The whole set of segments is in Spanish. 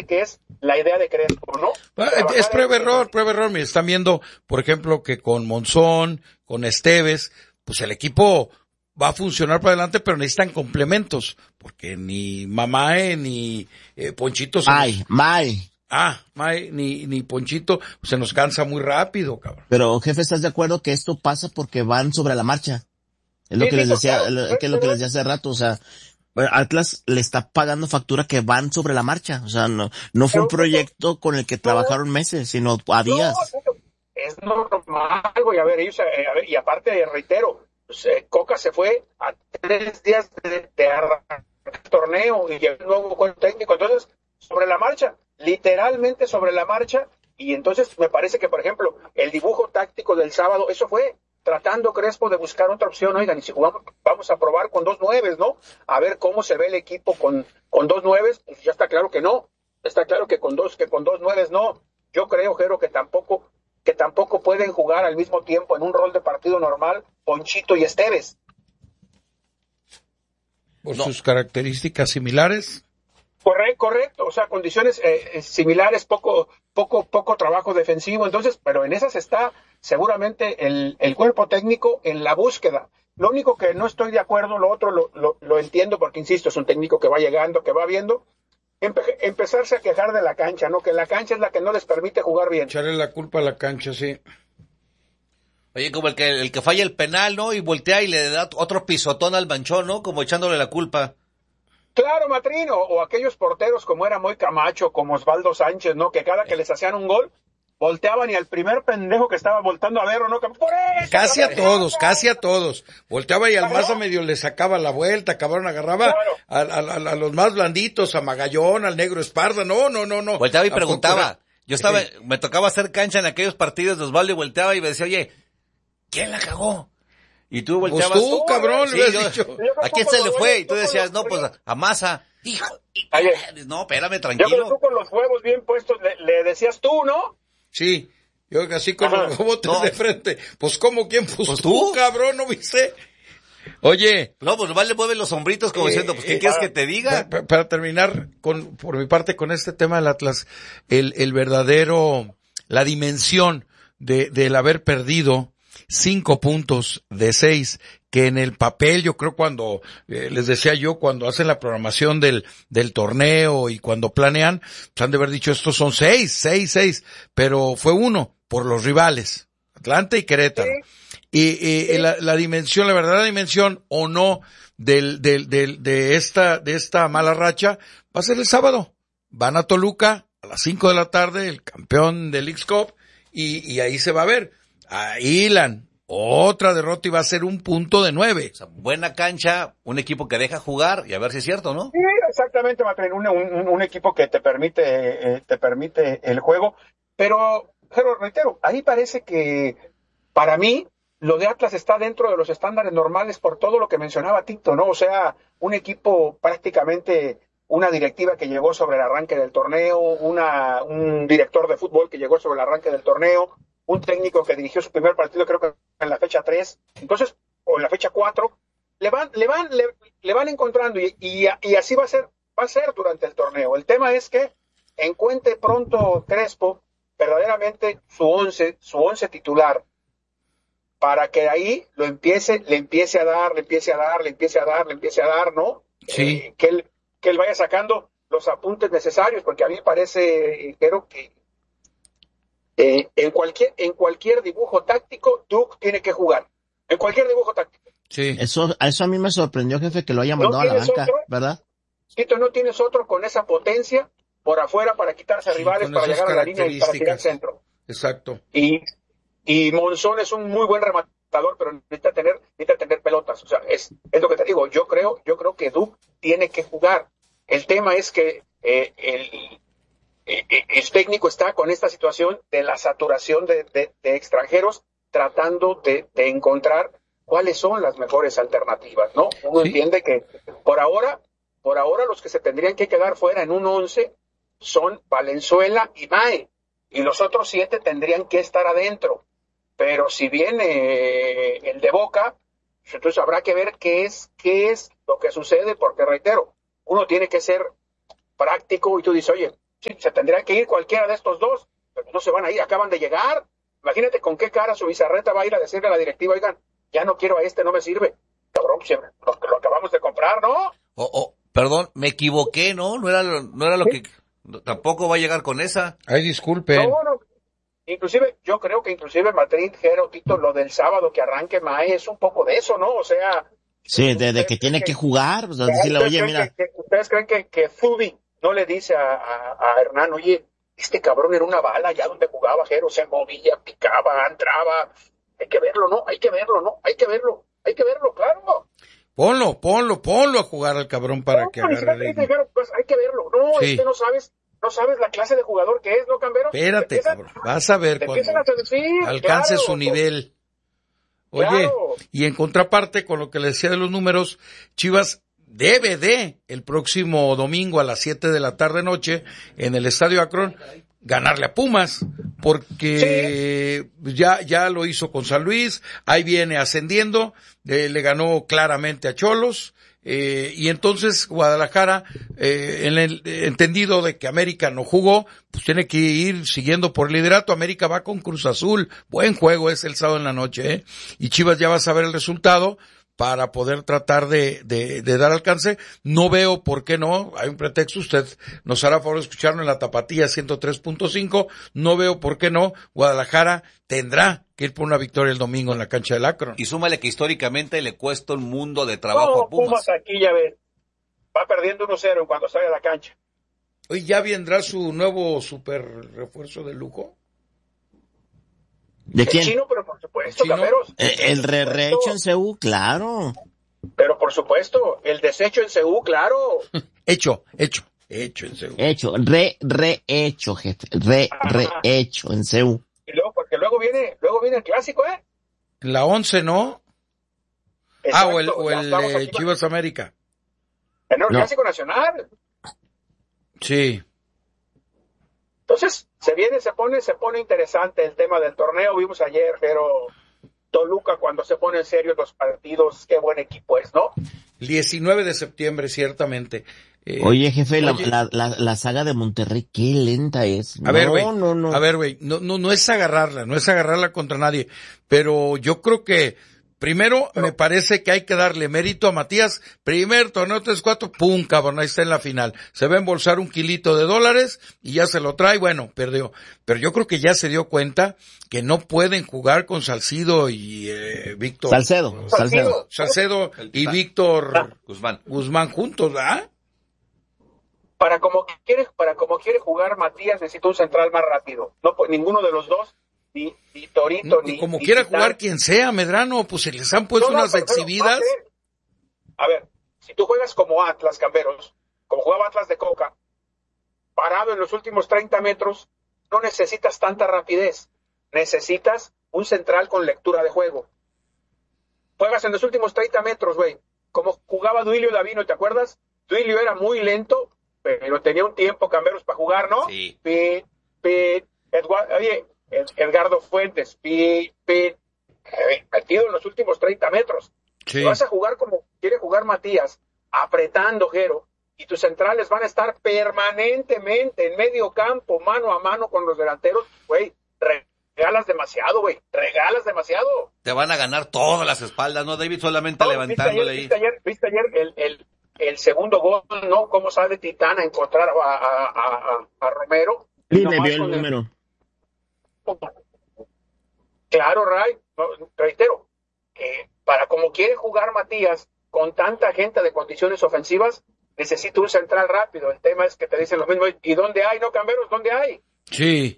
parece que es la idea de Crespo, ¿no? Es prueba-error. Me están viendo, por ejemplo, que con Monzón, con Esteves, pues el equipo va a funcionar para adelante, pero necesitan complementos, porque ni Mamae ni Ponchito ni Ponchito se nos cansa muy rápido, cabrón. Pero, jefe, ¿estás de acuerdo que esto pasa porque van sobre la marcha? Es lo que les decía, que es lo que les decía hace rato, o sea, Atlas le está pagando factura que van sobre la marcha, o sea, no fue un proyecto con el que trabajaron meses, sino a días. Es normal, güey, a ver, y aparte, reitero, Coca se fue a 3 días de arrancar el torneo y llegó un nuevo cuerpo técnico, entonces, sobre la marcha, literalmente sobre la marcha, y entonces me parece que, por ejemplo, el dibujo táctico del sábado, eso fue tratando Crespo de buscar otra opción, oigan, y si jugamos, vamos a probar con 2 9, ¿no? A ver cómo se ve el equipo con 2 9, pues ya está claro que no, está claro que con dos 9 no. Yo creo, Jero, que tampoco pueden jugar al mismo tiempo en un rol de partido normal Ponchito y Esteves. Por sus características similares. Correcto, o sea, condiciones similares, poco trabajo defensivo, entonces, pero en esas está seguramente el cuerpo técnico en la búsqueda. Lo único que no estoy de acuerdo, lo otro lo entiendo porque, insisto, es un técnico que va llegando, que va viendo, empezarse a quejar de la cancha, ¿no? Que la cancha es la que no les permite jugar bien. Echarle la culpa a la cancha, sí. Oye, como el que falla el penal, ¿no? Y voltea y le da otro pisotón al manchón, ¿no? Como echándole la culpa. Claro, Matrino, o aquellos porteros como era Moy Camacho, como Osvaldo Sánchez, ¿no? Que cada que les hacían un gol, volteaban y al primer pendejo que estaba voltando a ver, ¿o no? ¡Por eso! Casi a todos. Volteaba y al Maza medio le sacaba la vuelta, cabrón, agarraba a los más blanditos, a Magallón, al Negro Esparza, no. Volteaba y preguntaba. Me tocaba hacer cancha en aquellos partidos de Osvaldo y volteaba y me decía, oye, ¿quién la cagó? Y tú volteabas. Pues tú, cabrón, sí, le has dicho. ¿A quién se le fue? Y tú decías, no, pues a Maza. Hijo, no, espérame, tranquilo. Yo creo que tú con los huevos bien puestos le decías tú, ¿no? Sí, yo así con los huevos de frente. Pues, ¿cómo? ¿Quién? Pues tú, cabrón, ¿no viste? Oye. No, pues nomás le mueven los hombritos como diciendo, pues, ¿qué quieres que te diga? Para terminar por mi parte con este tema del Atlas, el verdadero, la dimensión del haber perdido 5 puntos de 6, que en el papel, yo creo cuando, les decía yo, cuando hacen la programación del torneo y cuando planean, pues han de haber dicho, estos son 6, pero fue 1 por los rivales, Atlanta y Querétaro. Y la dimensión, la verdadera dimensión o no de esta mala racha va a ser el sábado. Van a Toluca a las 5 de la tarde, el campeón del X-Cup, y ahí se va a ver. A Ilan, otra derrota y va a ser 1 punto de 9. O sea, buena cancha, un equipo que deja jugar y a ver si es cierto, ¿no? Sí, exactamente, Matren, un equipo que te permite el juego, pero reitero, ahí parece que para mí lo de Atlas está dentro de los estándares normales por todo lo que mencionaba Tito, ¿no? O sea, un equipo prácticamente, una directiva que llegó sobre el arranque del torneo, un director de fútbol que llegó sobre el arranque del torneo, un técnico que dirigió su primer partido creo que en la fecha 3, entonces, o en la fecha 4, le van encontrando y así va a ser durante el torneo. El tema es que encuentre pronto Crespo verdaderamente su once titular, para que ahí le empiece a dar, ¿no? Sí. Que él vaya sacando los apuntes necesarios, porque a mí me parece, creo que en cualquier dibujo táctico, Duke tiene que jugar. En cualquier dibujo táctico. Sí. Eso a mí me sorprendió, jefe, que lo haya mandado a la banca, ¿verdad? Tito, no tienes otro con esa potencia por afuera para quitarse a rivales, para llegar a la línea y para tirar el centro. Exacto. Y Monzón es un muy buen rematador, pero necesita tener pelotas. O sea, es lo que te digo. Yo creo que Duke tiene que jugar. El tema es que el técnico está con esta situación de la saturación de extranjeros, tratando de encontrar cuáles son las mejores alternativas, ¿no? Uno entiende que por ahora los que se tendrían que quedar fuera en un 11 son Valenzuela y Mae, y los otros 7 tendrían que estar adentro. Pero si viene el de Boca, entonces habrá que ver qué es lo que sucede, porque reitero, uno tiene que ser práctico y tú dices, oye, Sí, se tendría que ir cualquiera de estos dos, pero no se van a ir, acaban de llegar. Imagínate con qué cara su bizarreta va a ir a decirle a la directiva, oigan, ya no quiero a este, no me sirve. Cabrón, lo acabamos de comprar, ¿no? Perdón, me equivoqué, ¿no? No era lo ¿Sí? que... Tampoco va a llegar con esa. Ay, disculpen. No. Inclusive, yo creo que inclusive Madrid, Jero, Tito, lo del sábado que arranque Mae es un poco de eso, ¿no? O sea... Sí, de que tiene que jugar, o sea, decirle, oye, mira. ¿Ustedes creen que Zubi no le dice a Hernán, oye, este cabrón era una bala ya donde jugaba, Jero, se movía, picaba, entraba? Hay que verlo, ¿no? Hay que verlo, claro. Ponlo a jugar al cabrón para que agarre ritmo. Pues hay que verlo. No, Sí. no sabes la clase de jugador que es, ¿no, Cambero? Espérate, cabrón. Vas a ver cuando alcance su nivel. Oye, Claro. y en contraparte con lo que le decía de los números, Chivas debe el próximo domingo a las 7 de la tarde noche en el Estadio Akron ganarle a Pumas, porque ya lo hizo con San Luis, ahí viene ascendiendo, le ganó claramente a Cholos, y entonces Guadalajara, en el entendido de que América no jugó, pues tiene que ir siguiendo por el liderato. América va con Cruz Azul, buen juego es el sábado en la noche, y Chivas ya va a saber el resultado para poder tratar de dar alcance. No veo por qué no, hay un pretexto, usted nos hará favor de escucharnos en la Tapatía 103.5, no veo por qué no, Guadalajara tendrá que ir por una victoria el domingo en la cancha del Akron. Y súmale que históricamente le cuesta un mundo de trabajo a Pumas. Aquí ya ves, va perdiendo 1-0 cuando sale a la cancha. Hoy ya vendrá su nuevo super refuerzo de lujo. ¿De quién? El chino, pero por supuesto, ¿Chino? Cameros. El rehecho en CU, claro. Pero por supuesto, el desecho en CU, claro. Hecho en serio. Hecho, rehecho, jefe. Rehecho en CU. Y luego, porque luego viene el clásico, ¿eh? La 11, ¿no? Exacto, o ya el estamos aquí. Chivas América. El No. clásico nacional. Sí. Entonces, se pone interesante el tema del torneo. Vimos ayer, pero Toluca cuando se pone en serio los partidos, qué buen equipo es, ¿no? El 19 de septiembre, ciertamente. Oye, jefe, la saga de Monterrey, qué lenta es. A ver, güey. No. A ver, güey. No es agarrarla contra nadie. Pero yo creo que, primero, me parece que hay que darle mérito a Matías. Primer torneo 3-4, pum, cabrón, ahí está en la final. Se va a embolsar $1 kilo y ya se lo trae, bueno, perdió. Pero yo creo que ya se dio cuenta que no pueden jugar con Salcido y Víctor. Salcedo y Víctor Guzmán juntos, ¿ah? Para como quiere jugar Matías, necesita un central más rápido. No, pues, ninguno de los dos, ni Torito, ni ni como ni quiera Titán. jugar quien sea, Medrano, pues se les han puesto unas pero exhibidas. a ver, si tú juegas como Atlas, Camberos, como jugaba Atlas de Coca, parado en los últimos 30 metros, no necesitas tanta rapidez. Necesitas un central con lectura de juego. Juegas en los últimos 30 metros, güey. Como jugaba Duilio Davino, ¿te acuerdas? Duilio era muy lento, pero tenía un tiempo, Camberos, para jugar, ¿no? Sí. Edgardo Fuentes, metido en los últimos 30 metros. Sí. Vas a jugar como quiere jugar Matías, apretando, Jero, y tus centrales van a estar permanentemente en medio campo, mano a mano con los delanteros, güey. Regalas demasiado, güey. Regalas demasiado. Te van a ganar todas las espaldas, ¿no, David? Solamente levantándole ahí. ¿Viste ayer el segundo gol, ¿no? Cómo sale Titán a encontrar a Romero. Sí, le vio el número. Claro, Ray. Reitero, para como quiere jugar Matías, con tanta gente de condiciones ofensivas, necesita un central rápido. El tema es que te dicen lo mismo. ¿Y dónde hay, no, Camberos? ¿Dónde hay? Sí.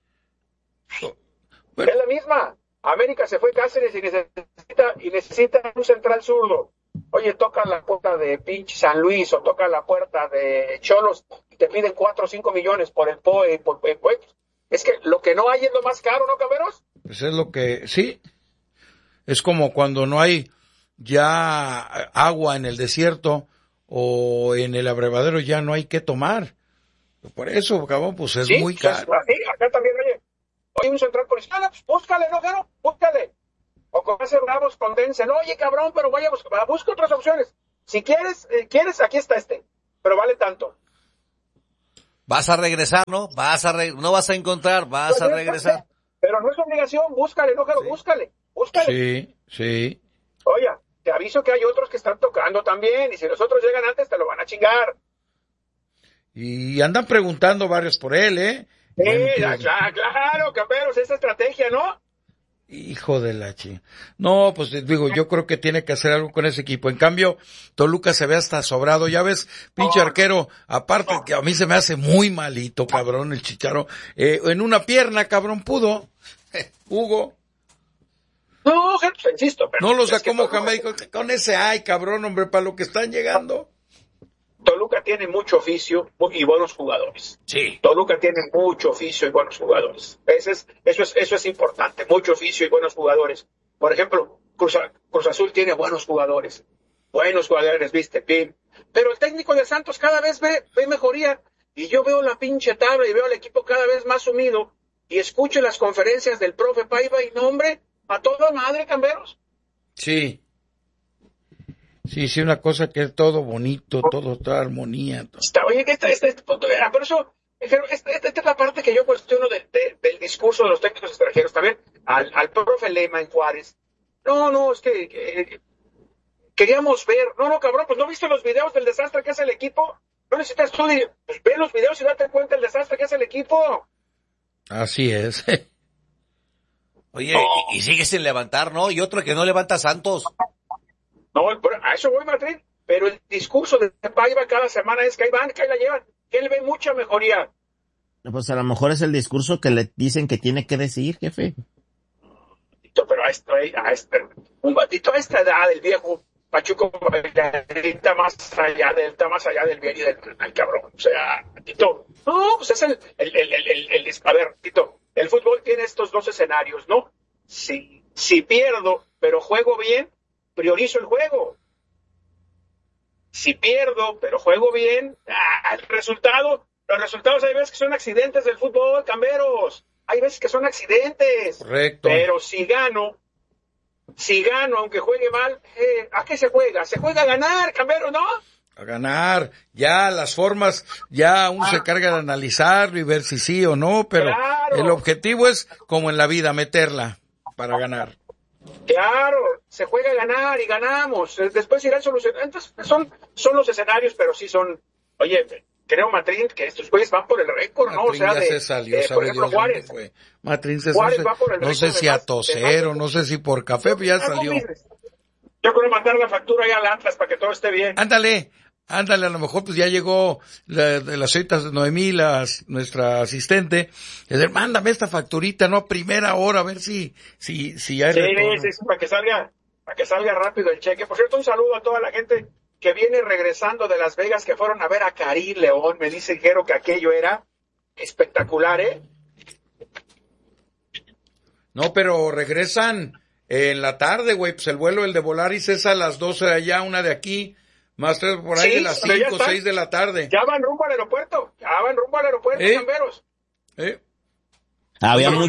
Es la misma. América se fue Cáceres y necesita un central zurdo. Oye, toca la puerta de pinche San Luis o toca la puerta de Cholos y te piden 4 o 5 millones por el POE. Es que lo que no hay es lo más caro, ¿no, Caberos? Pues es lo que, sí. Es como cuando no hay ya agua en el desierto o en el abrevadero ya no hay que tomar. Por eso, cabrón, pues es muy caro. Así, acá también, oye, un central policial, pues búscale, ¿no, Jero? Búscale. O con ese Bravos condensen, oye, cabrón, pero vaya, busca otras opciones. Si quieres, aquí está este, pero vale tanto. Vas a regresar, ¿no? No vas a encontrar, vas a regresar. Pero no es obligación, búscale, no, Jero, búscale. Sí. Oye, te aviso que hay otros que están tocando también, y si los otros llegan antes te lo van a chingar. Y andan preguntando varios por él, ¿eh? Claro, Camperos, esa estrategia, ¿no? Hijo de la chi. No, pues digo, yo creo que tiene que hacer algo con ese equipo. En cambio, Toluca se ve hasta sobrado. Ya ves, pinche arquero, aparte que a mí se me hace muy malito, cabrón, el Chicharo. En una pierna, cabrón, pudo. Hugo. No, insisto. Pero no lo sacó Mohamed, dijo, con ese ay, cabrón, hombre, para lo que están llegando. Toluca tiene mucho oficio y buenos jugadores. Sí. Toluca tiene mucho oficio y buenos jugadores. Eso es importante, mucho oficio y buenos jugadores. Por ejemplo, Cruz Azul tiene buenos jugadores, viste, bien. Pero el técnico de Santos cada vez ve mejoría. Y yo veo la pinche tabla y veo al equipo cada vez más sumido. Y escucho las conferencias del profe Paiva y no, hombre, a toda madre, Camberos. Sí, una cosa que es todo bonito, todo toda armonía. Todo. Oye, que este punto era, por eso, esta es la parte que yo cuestiono del discurso de los técnicos extranjeros también, al profe Lema en Juárez. No, es que queríamos ver, no, cabrón, pues no viste los videos del desastre que hace el equipo, no necesitas tú, pues ve los videos y date cuenta del desastre que hace el equipo. Así es. Oye, y sigue sin levantar, ¿no? Y otro que no levanta Santos. No, a eso voy, Martín. Pero el discurso de Paiva cada semana es que ahí van, que ahí la llevan. Que él ve mucha mejoría. Pues a lo mejor es el discurso que le dicen que tiene que decir, jefe. Pero un batito a esta edad, el viejo Pachuco está más allá del bien y del mal, cabrón. O sea, Tito, no, pues es a ver, Tito, el fútbol tiene estos dos escenarios, ¿no? Si pierdo, pero juego bien, priorizo el juego. Si pierdo, pero juego bien, los resultados hay veces que son accidentes del fútbol, Camberos. Hay veces que son accidentes. Correcto. Pero si gano, aunque juegue mal, ¿a qué se juega? Se juega a ganar, Camberos, ¿no? A ganar. Ya las formas, ya uno se carga de analizarlo y ver si sí o no, pero claro, el objetivo es, como en la vida, meterla para ganar. Claro, se juega a ganar y ganamos. Después irán solucionando. Entonces, son los escenarios, pero sí son. Oye, creo, Matrín, que estos güeyes van por el récord, ¿no? Matrín, o sea, se salió, por ejemplo, Juárez. Matrín Juárez va por el no sé si a toser o no sé si por café, pero ya salió. Yo quiero mandar la factura ya al Atlas para que todo esté bien. Ándale, a lo mejor pues ya llegó la señorita Noemí, nuestra asistente, y decir, mándame esta facturita, ¿no? A primera hora, a ver si hay retorno. Sí, para que salga rápido el cheque. Por cierto, un saludo a toda la gente que viene regresando de Las Vegas, que fueron a ver a Karim León. Me dice Jero que aquello era espectacular, ¿eh? No, pero regresan en la tarde, güey, pues el vuelo, el de Volaris es a las 12 de allá, una de aquí, más 3 por ahí de las 5 o 6 de la tarde. Ya van rumbo al aeropuerto, Camberos. Había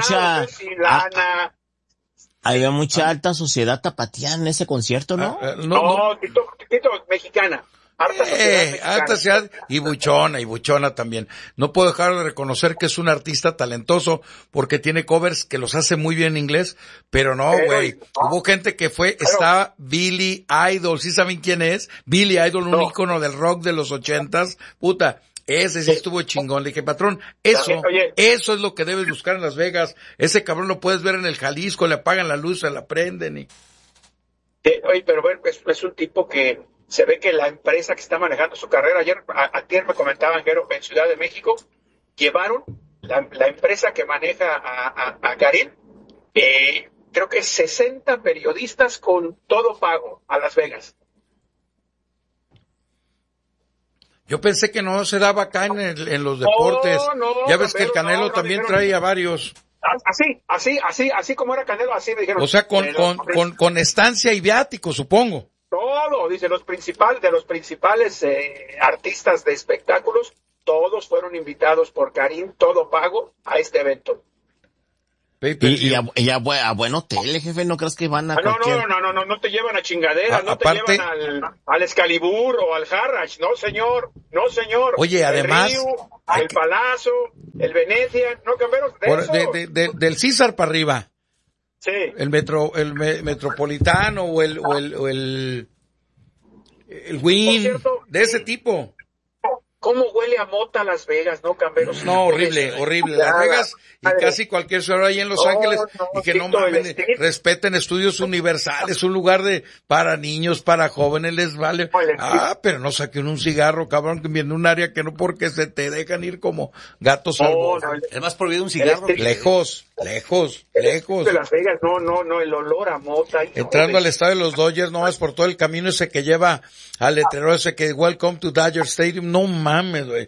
mucha alta sociedad tapatía en ese concierto, ¿no? No, Tito, mexicana. Harta sociedad y buchona también. No puedo dejar de reconocer que es un artista talentoso porque tiene covers que los hace muy bien en inglés, pero no, güey. Hubo gente que estaba Billy Idol, ¿sí saben quién es? Billy Idol, un ícono del rock de los 80s, puta. Ese sí estuvo chingón. Le dije, patrón, eso es lo que debes buscar en Las Vegas. Ese cabrón lo puedes ver en el Jalisco, le apagan la luz, se la prenden y... Oye, pero es un tipo que se ve que la empresa que está manejando su carrera, ayer me comentaban, Jero, en Ciudad de México, llevaron la empresa que maneja a Karim, creo que 60 periodistas con todo pago a Las Vegas. Yo pensé que no se daba acá en los deportes. No, ya ves que el Canelo también trae a varios. Así como era Canelo, así me dijeron. O sea, con estancia y viático, supongo. Todo, dice, de los principales artistas de espectáculos, todos fueron invitados por Karim, todo pago, a este evento. Y a buen hotel, jefe, ¿no crees que van a cualquier... No te llevan a chingadera, no aparte, te llevan al Excalibur o al Harrach, no señor. Oye, además... El Río, el Palazzo, el Venecia, no cambiamos del César para arriba. Sí. El Metropolitano o el Wynn, de ese tipo. ¿Cómo huele a mota Las Vegas, no, Camberos? No, horrible. Las Vegas y casi cualquier ciudad ahí en Los Ángeles, y que no mamen, respeten estudios universales, un lugar para niños, para jóvenes, les vale. Pero no saquen un cigarro, cabrón, que viene un área que no, porque se te dejan ir como gatos al bosque. Es más prohibido un cigarro. Lejos. De Las Vegas, no, el olor a mota. Entrando al estadio de los Dodgers, no vas por todo el camino ese que lleva al letrero ese que Welcome to Dodger Stadium, no mames, güey.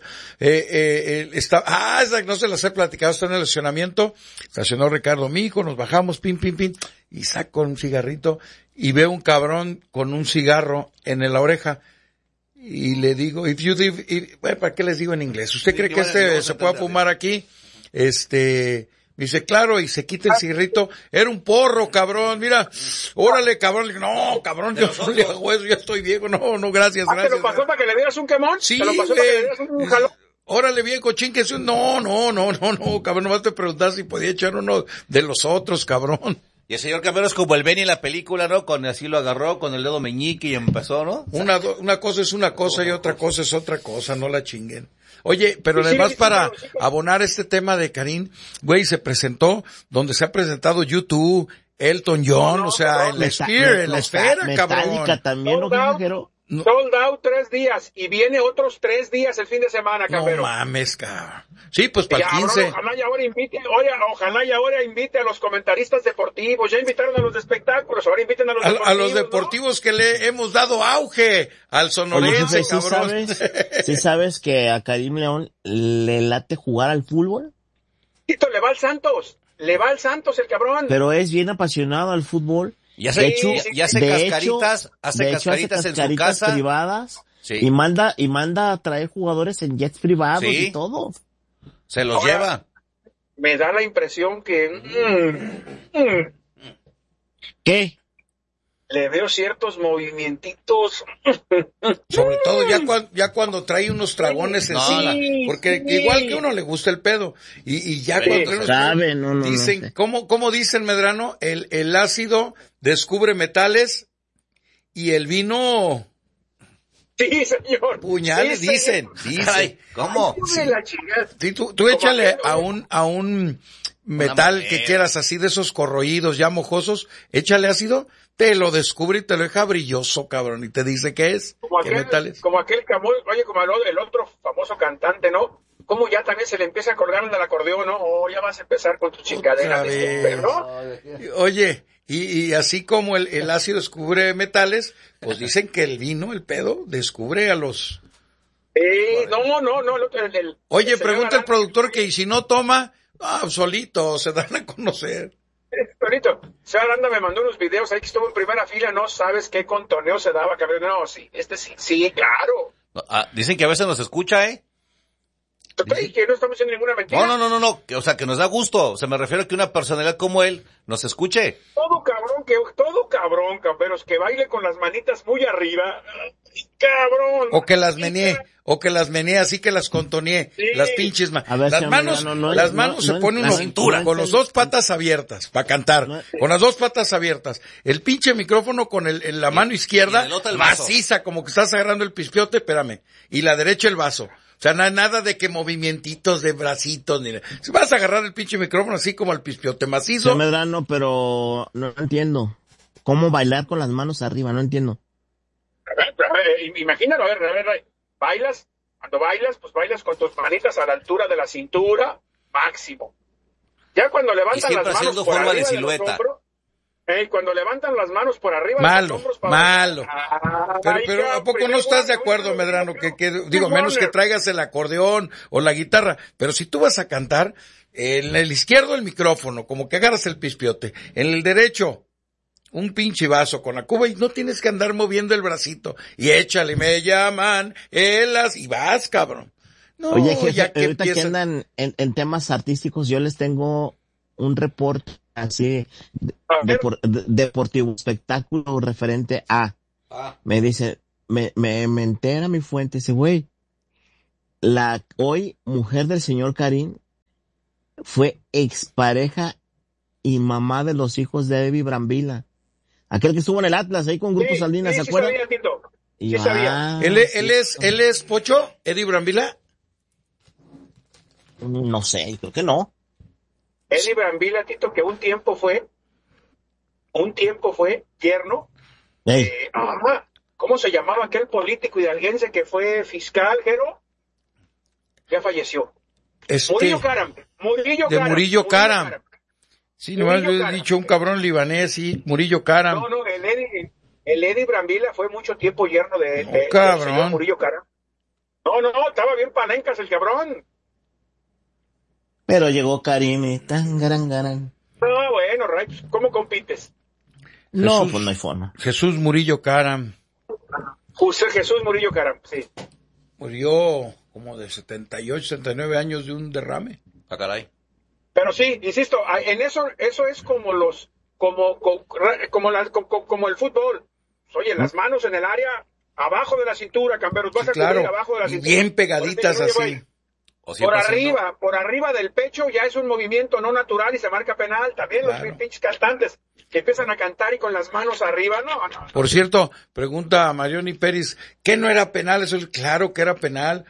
No se las he platicado, está en el estacionamiento, estacionó Ricardo Mijo, nos bajamos, pin, y saco un cigarrito, y veo un cabrón con un cigarro en la oreja, y le digo, ¿para qué les digo en inglés? ¿Usted cree que se pueda fumar aquí? Me dice, claro, y se quita el cigarrito. Era un porro, cabrón, mira. Órale, cabrón. Le digo, no, cabrón, yo no le hago eso, ya estoy viejo. No, gracias. ¿Te lo pasó para que le dieras un quemón? Sí, ¿Te lo pasó para que le dieras un jalón? Órale, bien, cochín, que no, cabrón, nomás te preguntas si podía echar uno de los otros, cabrón. Y el señor Camero es como el Benny en la película, ¿no? Así lo agarró con el dedo meñique y empezó, ¿no? Una cosa es una cosa y otra cosa es otra cosa, no la chinguen. Oye, pero además para abonar este tema de Karim, güey, se presentó donde se ha presentado YouTube, Elton John, en la esfera, cabrón. Metallica también, ¿no, viajero? Sold out 3 días y viene otros 3 días el fin de semana, Campero. No mames, cabrón. Sí, pues para el 15. Ojalá y ahora invite a los comentaristas deportivos. Ya invitaron a los de espectáculos, ahora inviten a los deportivos. A los deportivos, ¿no? Que le hemos dado auge al sonorense, cabrón. ¿Sí sabes que a Karim León le late jugar al fútbol? Tito, le va al Santos el cabrón. Pero es bien apasionado al fútbol. Y hace cascaritas en su casa privadas, sí. y manda a traer jugadores en jets privados, sí. Y todo. Se los lleva. Me da la impresión que ¿qué? Le veo ciertos movimientitos. Sobre todo ya cuando trae unos tragones encima, porque igual que uno le gusta el pedo, y ya cuando trae unos dicen, ¿cómo dicen, Medrano? El ácido descubre metales y el vino... Sí, señor. Puñales, sí, dicen. Ay, ¿cómo? Sí, tú échale a un metal que quieras así de esos corroídos ya mojosos, échale ácido, te lo descubre y te lo deja brilloso, cabrón, y te dice qué es, qué metal es. Como el otro famoso cantante, ¿no? Como ya también se le empieza a colgar del acordeón, ¿no? Ya vas a empezar con tu chingadera, ¿no? Oye, y así como el ácido descubre metales, pues dicen que el vino, el pedo, descubre a los... Oye, pregunta el productor que y si no toma, solito, se dan a conocer. Solito. Señor Aranda me mandó unos videos ahí que estuvo en primera fila, no sabes qué contoneo se daba, cabrón. No, sí, claro. Dicen que a veces nos escucha, ¿eh? Que no estamos haciendo ninguna mentira. No. Que nos da gusto. Me refiero a que una personalidad como él nos escuche. Todo cabrón, camperos, que baile con las manitas muy arriba. Cabrón. O que las menee, así que las contonee. Sí. Las pinches las manos se pone uno cintura, con las 2 patas abiertas, para cantar. Con las 2 patas abiertas. El pinche micrófono con la mano izquierda, maciza, como que estás agarrando el pispiote, espérame. Y la derecha el vaso. O sea, nada de que movimientitos de bracitos, ni nada. Si vas a agarrar el pinche micrófono así como el pispiote macizo. Sí, Medrano, pero no entiendo. ¿Cómo bailar con las manos arriba? No entiendo. A ver, imagínalo, a ver. Bailas, cuando bailas, pues bailas con tus manitas a la altura de la cintura, máximo. Ya cuando levantan las manos por forma arriba de silueta. Cuando levantan las manos por arriba malo, de los hombros malo. Pero ¿a poco no estás de acuerdo, Medrano? Digo, menos que traigas el acordeón o la guitarra, pero si tú vas a cantar, en el izquierdo el micrófono, como que agarras el pispiote, en el derecho un pinche vaso con la cuba y no tienes que andar moviendo el bracito, y échale, me llaman, y vas, cabrón. No, oye, jefe, ahorita que andan en temas artísticos, yo les tengo un reporte así deportivo, espectáculo referente a. Me dice, me entera mi fuente, dice, güey, la hoy mujer del señor Karim fue expareja y mamá de los hijos de Eddie Brambila. Aquel que estuvo en el Atlas ahí con Grupo Salinas, ¿se acuerdan? Sabía, Tito. Sí sabía. ¿Él es Pocho? ¿Eddie Brambila? No sé, creo que no. Eddie Brambila, Tito, que un tiempo fue yerno. ¿Cómo se llamaba aquel político hidalguense que fue fiscal, Jero? Ya falleció. Murillo Karam. Murillo Karam. Sí, nomás le he dicho un cabrón libanés, sí, Murillo Karam. No, el Eddie Brambila fue mucho tiempo yerno del señor Murillo Karam. No, estaba bien palencas el cabrón. Pero llegó Karim y tan gran. No, bueno, Ray, ¿cómo compites? No, pues no hay forma. Jesús Murillo Karam. Jesús Murillo Karam, sí. Murió como de 78, 79 años de un derrame. Ah, caray. Pero sí, insisto, en eso es como como el fútbol. Oye, las manos en el área, abajo de la cintura, Camberos, vas a cubrir abajo de la cintura. Bien pegaditas así. Por arriba del pecho ya es un movimiento no natural y se marca penal. También los pinches cantantes que empiezan a cantar y con las manos arriba, no. Por cierto, pregunta a Marioni Pérez, ¿qué no era penal? Eso claro que era penal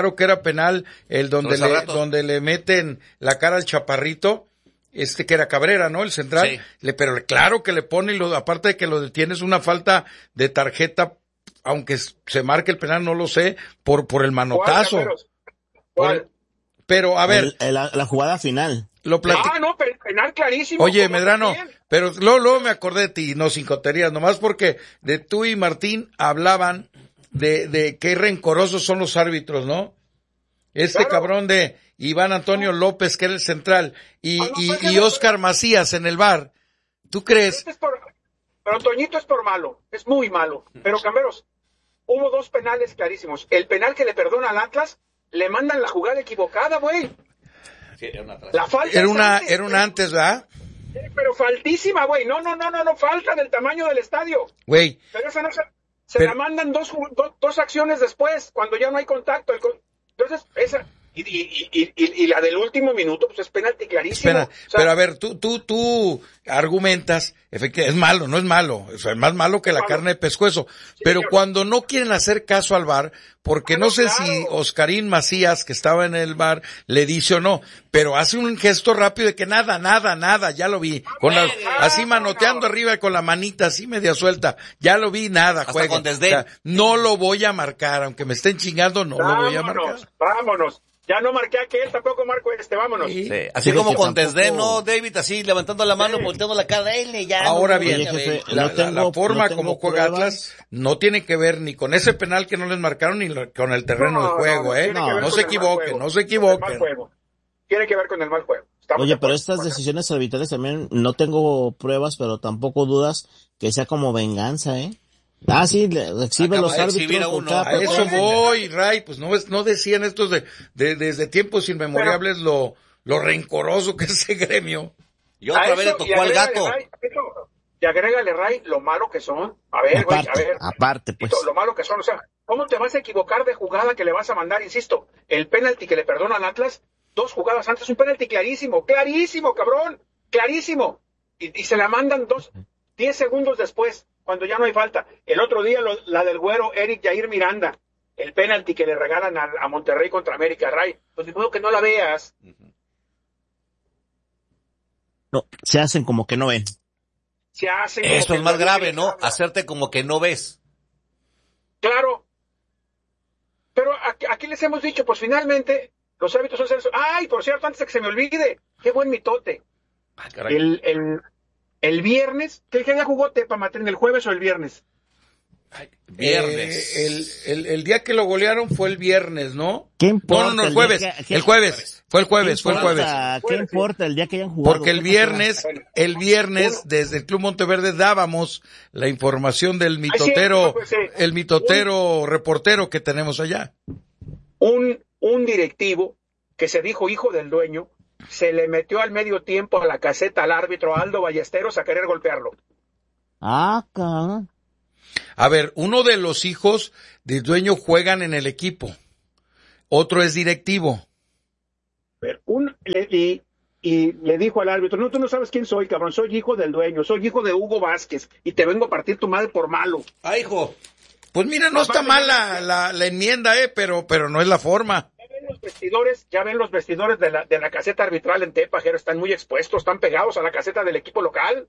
el donde le meten la cara al chaparrito, que era Cabrera, ¿no? El central, sí. Pero claro que le pone, aparte de que lo detienes una falta de tarjeta, aunque se marque el penal, no lo sé, por el manotazo. ¿Cuál? Pero, a ver. La jugada final. Penal clarísimo. Oye, Medrano, pero luego me acordé de ti, no sin coterías, nomás porque de tú y Martín hablaban de qué rencorosos son los árbitros, ¿no? Cabrón de Iván Antonio López, que era el central, y Oscar Macías en el VAR. ¿Tú crees? Pero Toñito es por malo, es muy malo. Pero, Camberos, hubo dos penales clarísimos. El penal que le perdona al Atlas, le mandan la jugada equivocada, güey. Sí, era una la falta era una antes, ¿verdad? Pero faltísima, güey. No, falta del tamaño del estadio. Güey. Pero esa no se la mandan dos acciones después, cuando ya no hay contacto. Entonces, esa... Y la del último minuto, pues es penalti clarísimo. Espera, pero a ver, tú argumentas, efectivamente, es malo, no es malo, es más malo que la carne de pescuezo, pero cuando no quieren hacer caso al VAR, porque no sé si Oscarín Macías, que estaba en el VAR, le dice o no, pero hace un gesto rápido de que nada, ya lo vi, así manoteando arriba con la manita así media suelta, ya lo vi, nada, juega. Con desdén. O sea, no lo voy a marcar, aunque me estén chingando, lo voy a marcar. Vámonos. Ya no marqué a aquel, tampoco marco vámonos. Sí. Así como con desdén, ¿no, David? Así levantando la mano, volteando la cara, ya. Ahora bien, la forma como juega Atlas no tiene que ver ni con ese penal que no les marcaron ni con el terreno de juego, No se equivoquen. Tiene que ver con el mal juego. Oye, pero estas decisiones arbitrales también no tengo pruebas, pero tampoco dudas que sea como venganza, sí, exhibe los árbitros. A eso voy, Ray, pues no decían estos desde tiempos inmemorables lo rencoroso que es ese gremio. Y otra vez le tocó al gato. Y agrégale, Ray, lo malo que son. A ver, güey, aparte, pues. Lo malo que son, o sea, ¿cómo te vas a equivocar de jugada que le vas a mandar? Insisto, el penalti que le perdona al Atlas, 2 jugadas antes, un penalti clarísimo, cabrón, clarísimo. Y se la mandan 10 segundos después, cuando ya no hay falta. El otro día la del güero Eric Jair Miranda, el penalti que le regalan a Monterrey contra América, Ray, pues de modo que no la veas. No, se hacen como que no ven. Esto es más grave, ¿no? Hacerte como que no ves. Claro. Pero aquí les hemos dicho, pues finalmente, los árbitros son seres... ¡Ay, por cierto, antes de que se me olvide! ¡Qué buen mitote! El viernes, ¿qué día jugó Tepa Matrín? ¿El jueves o el viernes? Viernes. El día que lo golearon fue el viernes, ¿no? ¿Qué importa? No, el jueves. El jueves. Fue el jueves. ¿Qué importa el día que hayan jugado? Porque el viernes, desde el Club Monteverde dábamos la información del mitotero, el mitotero reportero que tenemos allá. Un directivo que se dijo hijo del dueño, se le metió al medio tiempo a la caseta al árbitro Aldo Ballesteros a querer golpearlo. Ah, cabrón. A ver, uno de los hijos del dueño juegan en el equipo, otro es directivo. Y le dijo al árbitro, no, tú no sabes quién soy, cabrón, soy hijo del dueño, soy hijo de Hugo Vázquez, y te vengo a partir tu madre por malo. ¡Ah, hijo! Pues mira, no está mal la enmienda, pero no es la forma. Ya ven los vestidores de la caseta arbitral en Tepa, Jero, están muy expuestos, están pegados a la caseta del equipo local.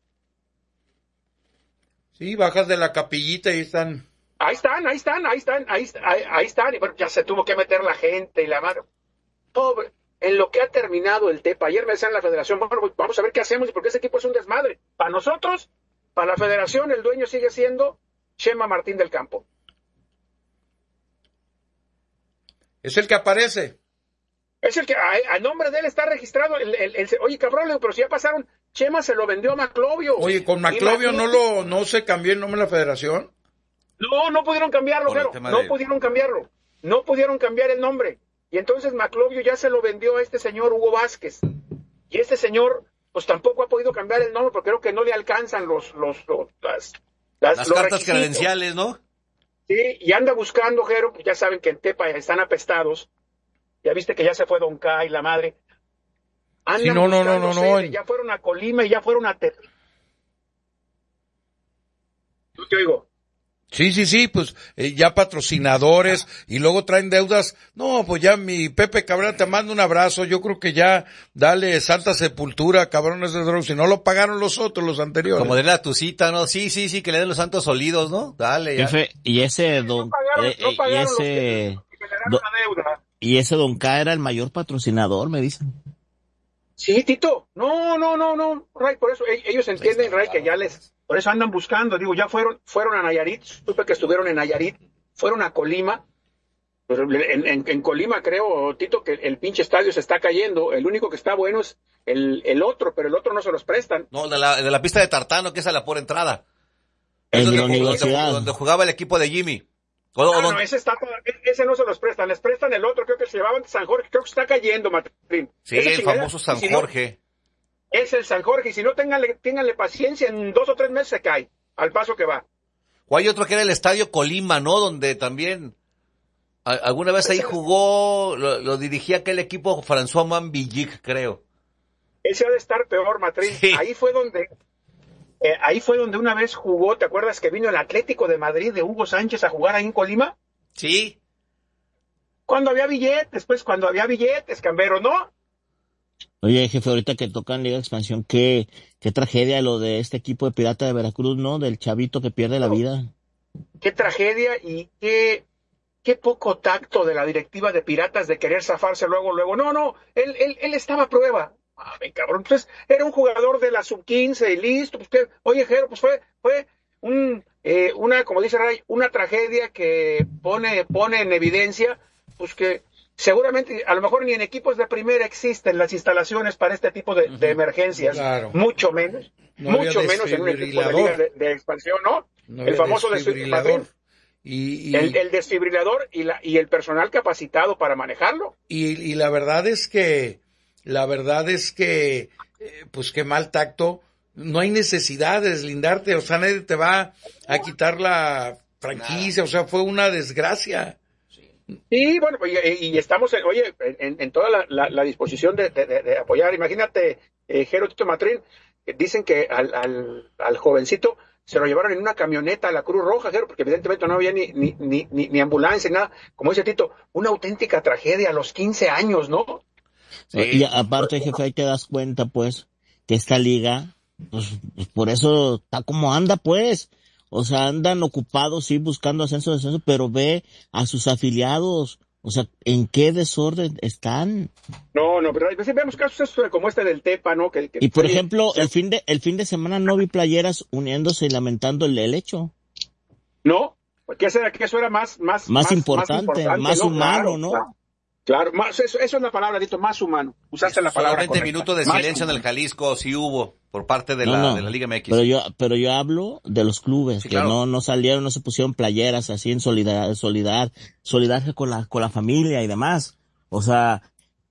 Sí, bajas de la capillita y están. Ahí están, y bueno, ya se tuvo que meter la gente y la madre. Pobre, en lo que ha terminado el Tepa. Ayer me decían en la federación, bueno, vamos a ver qué hacemos y porque ese equipo es un desmadre. Para nosotros, para la federación, el dueño sigue siendo Chema Martín del Campo. Es el que aparece. Es el que, a nombre de él está registrado. Oye, cabrón, pero si ya pasaron, Chema se lo vendió a Maclovio. Oye, con Maclovio no se cambió el nombre de la federación. No pudieron cambiarlo, Jero. No pudieron cambiar el nombre. Y entonces Maclovio ya se lo vendió a este señor Hugo Vázquez. Y este señor, pues tampoco ha podido cambiar el nombre porque creo que no le alcanzan las cartas requisitos. credenciales, ¿no? Sí, y anda buscando, Jero, pues ya saben que en Tepa están apestados. Ya viste que ya se fue Don K y la madre. Sí, no. Ya fueron a Colima y ya fueron a Tepa. No te oigo. Sí, pues ya patrocinadores y luego traen deudas. No, pues ya mi Pepe Cabrera te mando un abrazo. Yo creo que ya dale santa sepultura, cabrones de drogas. Si no lo pagaron los otros, los anteriores. Como de la tucita, ¿no? Sí, que le den los santos olidos, ¿no? Dale, ya. Jefe, y ese don, y ese don K era el mayor patrocinador, me dicen. Sí, Tito. No, Ray, por eso ellos entienden, Ray, que ya por eso andan buscando, digo, ya fueron a Nayarit, supe que estuvieron en Nayarit, fueron a Colima, pero en Colima creo, Tito, que el pinche estadio se está cayendo, el único que está bueno es el otro, pero el otro no se los prestan. No, de la pista de tartano, que es a la por entrada. El de la universidad. Donde jugaba el equipo de Jimmy. No, ese no se los prestan, les prestan el otro, creo que se llamaban San Jorge, creo que está cayendo, Martín. Sí, el famoso San Jorge. Es el San Jorge, y si no, ténganle paciencia, en 2 o 3 meses se cae, al paso que va. O hay otro que era el Estadio Colima, ¿no? Donde también alguna vez ahí jugó, lo dirigía aquel equipo François Mambillic, creo. Ese ha de estar peor, Matrín. Sí. Ahí fue donde una vez jugó, ¿te acuerdas que vino el Atlético de Madrid de Hugo Sánchez a jugar ahí en Colima? Sí. Cuando había billetes, Cambero, ¿no? Oye, jefe, ahorita que tocan Liga de Expansión, qué tragedia lo de este equipo de Pirata de Veracruz, ¿no? Del chavito que pierde la vida. Qué tragedia y qué poco tacto de la directiva de Piratas de querer zafarse luego. No, él estaba a prueba. Cabrón, entonces era un jugador de la sub-15 y listo. Pues, oye, Jero, pues fue una, como dice Ray, una tragedia que pone en evidencia, pues que seguramente, a lo mejor ni en equipos de primera existen las instalaciones para este tipo de emergencias, claro. Mucho menos en un equipo de liga de expansión, ¿no? El famoso desfibrilador. El desfibrilador y el personal capacitado para manejarlo. Y la verdad es que, pues qué mal tacto, no hay necesidad de deslindarte, o sea, nadie te va a quitar la franquicia, o sea, fue una desgracia. Sí, bueno, y estamos, en toda la disposición de apoyar. Imagínate, Jero, Tito Matrín, dicen que al jovencito se lo llevaron en una camioneta a la Cruz Roja, Jero, porque evidentemente no había ni ambulancia, nada. Como dice Tito, una auténtica tragedia a los 15 años, ¿no? Sí. Y aparte, jefe, ahí te das cuenta, pues, que esta liga, pues por eso está como anda, pues. O sea, andan ocupados, sí, buscando ascenso, pero ve a sus afiliados. O sea, ¿en qué desorden están? No, pero a veces vemos casos como este del Tepa, ¿no? Y por ejemplo, el fin de semana no vi playeras uniéndose y lamentando el hecho. No, porque eso era más importante, más humano, claro, ¿no? Claro, eso es la palabra, Dito, más humano. Usaste la palabra correcta. 20 minutos de silencio en el Jalisco sí hubo por parte de la Liga MX. Pero yo hablo de los clubes, sí, que claro. no salieron, no se pusieron playeras así en solidaridad con la familia y demás. O sea,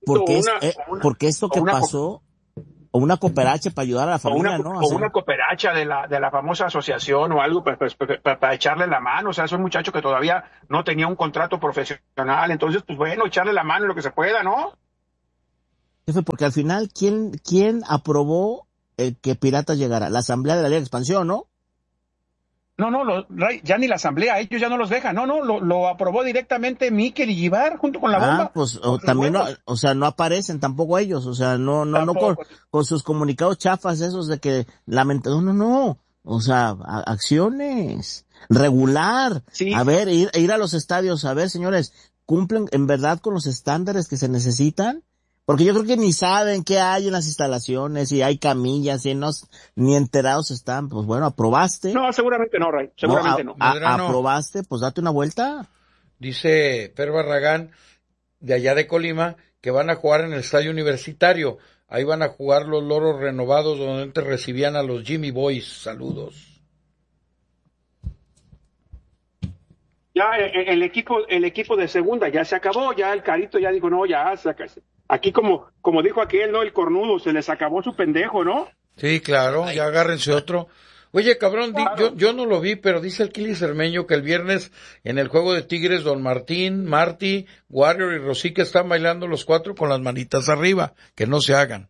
porque esto que pasó, o una cooperacha para ayudar a la familia, ¿no? O una cooperacha de la famosa asociación o algo para echarle la mano. O sea, es un muchacho que todavía no tenía un contrato profesional. Entonces, pues bueno, echarle la mano en lo que se pueda, ¿no? Jefe, porque al final, ¿quién aprobó que Piratas llegara? La Asamblea de la Liga de Expansión, ¿no? No, ya ni la asamblea, ellos ya no los dejan. No, lo aprobó directamente Mikel y Givar junto con la bomba. Pues también, no aparecen tampoco ellos, o sea, no con sus comunicados chafas esos de que no, o sea, acciones, regular. Sí. A ver, ir a los estadios, a ver, señores, ¿cumplen en verdad con los estándares que se necesitan? Porque yo creo que ni saben qué hay en las instalaciones, si hay camillas, si ni enterados están. Pues bueno, ¿aprobaste? No, seguramente no, Ray, seguramente no. ¿Aprobaste? Pues date una vuelta. Dice Per Barragán, de allá de Colima, que van a jugar en el estadio universitario. Ahí van a jugar los Loros Renovados, donde antes recibían a los Jimmy Boys. Saludos. Ya el equipo de segunda ya se acabó, ya el Carito ya dijo, no, ya se acabó. Aquí como dijo aquel, ¿no? El cornudo, se les acabó su pendejo, ¿no? Sí, claro, ya agárrense otro. Oye, cabrón, claro. Yo no lo vi, pero dice el Kili Cermeño que el viernes en el juego de Tigres, Don Martín, Marty, Warrior y Rosique están bailando los 4 con las manitas arriba, que no se hagan.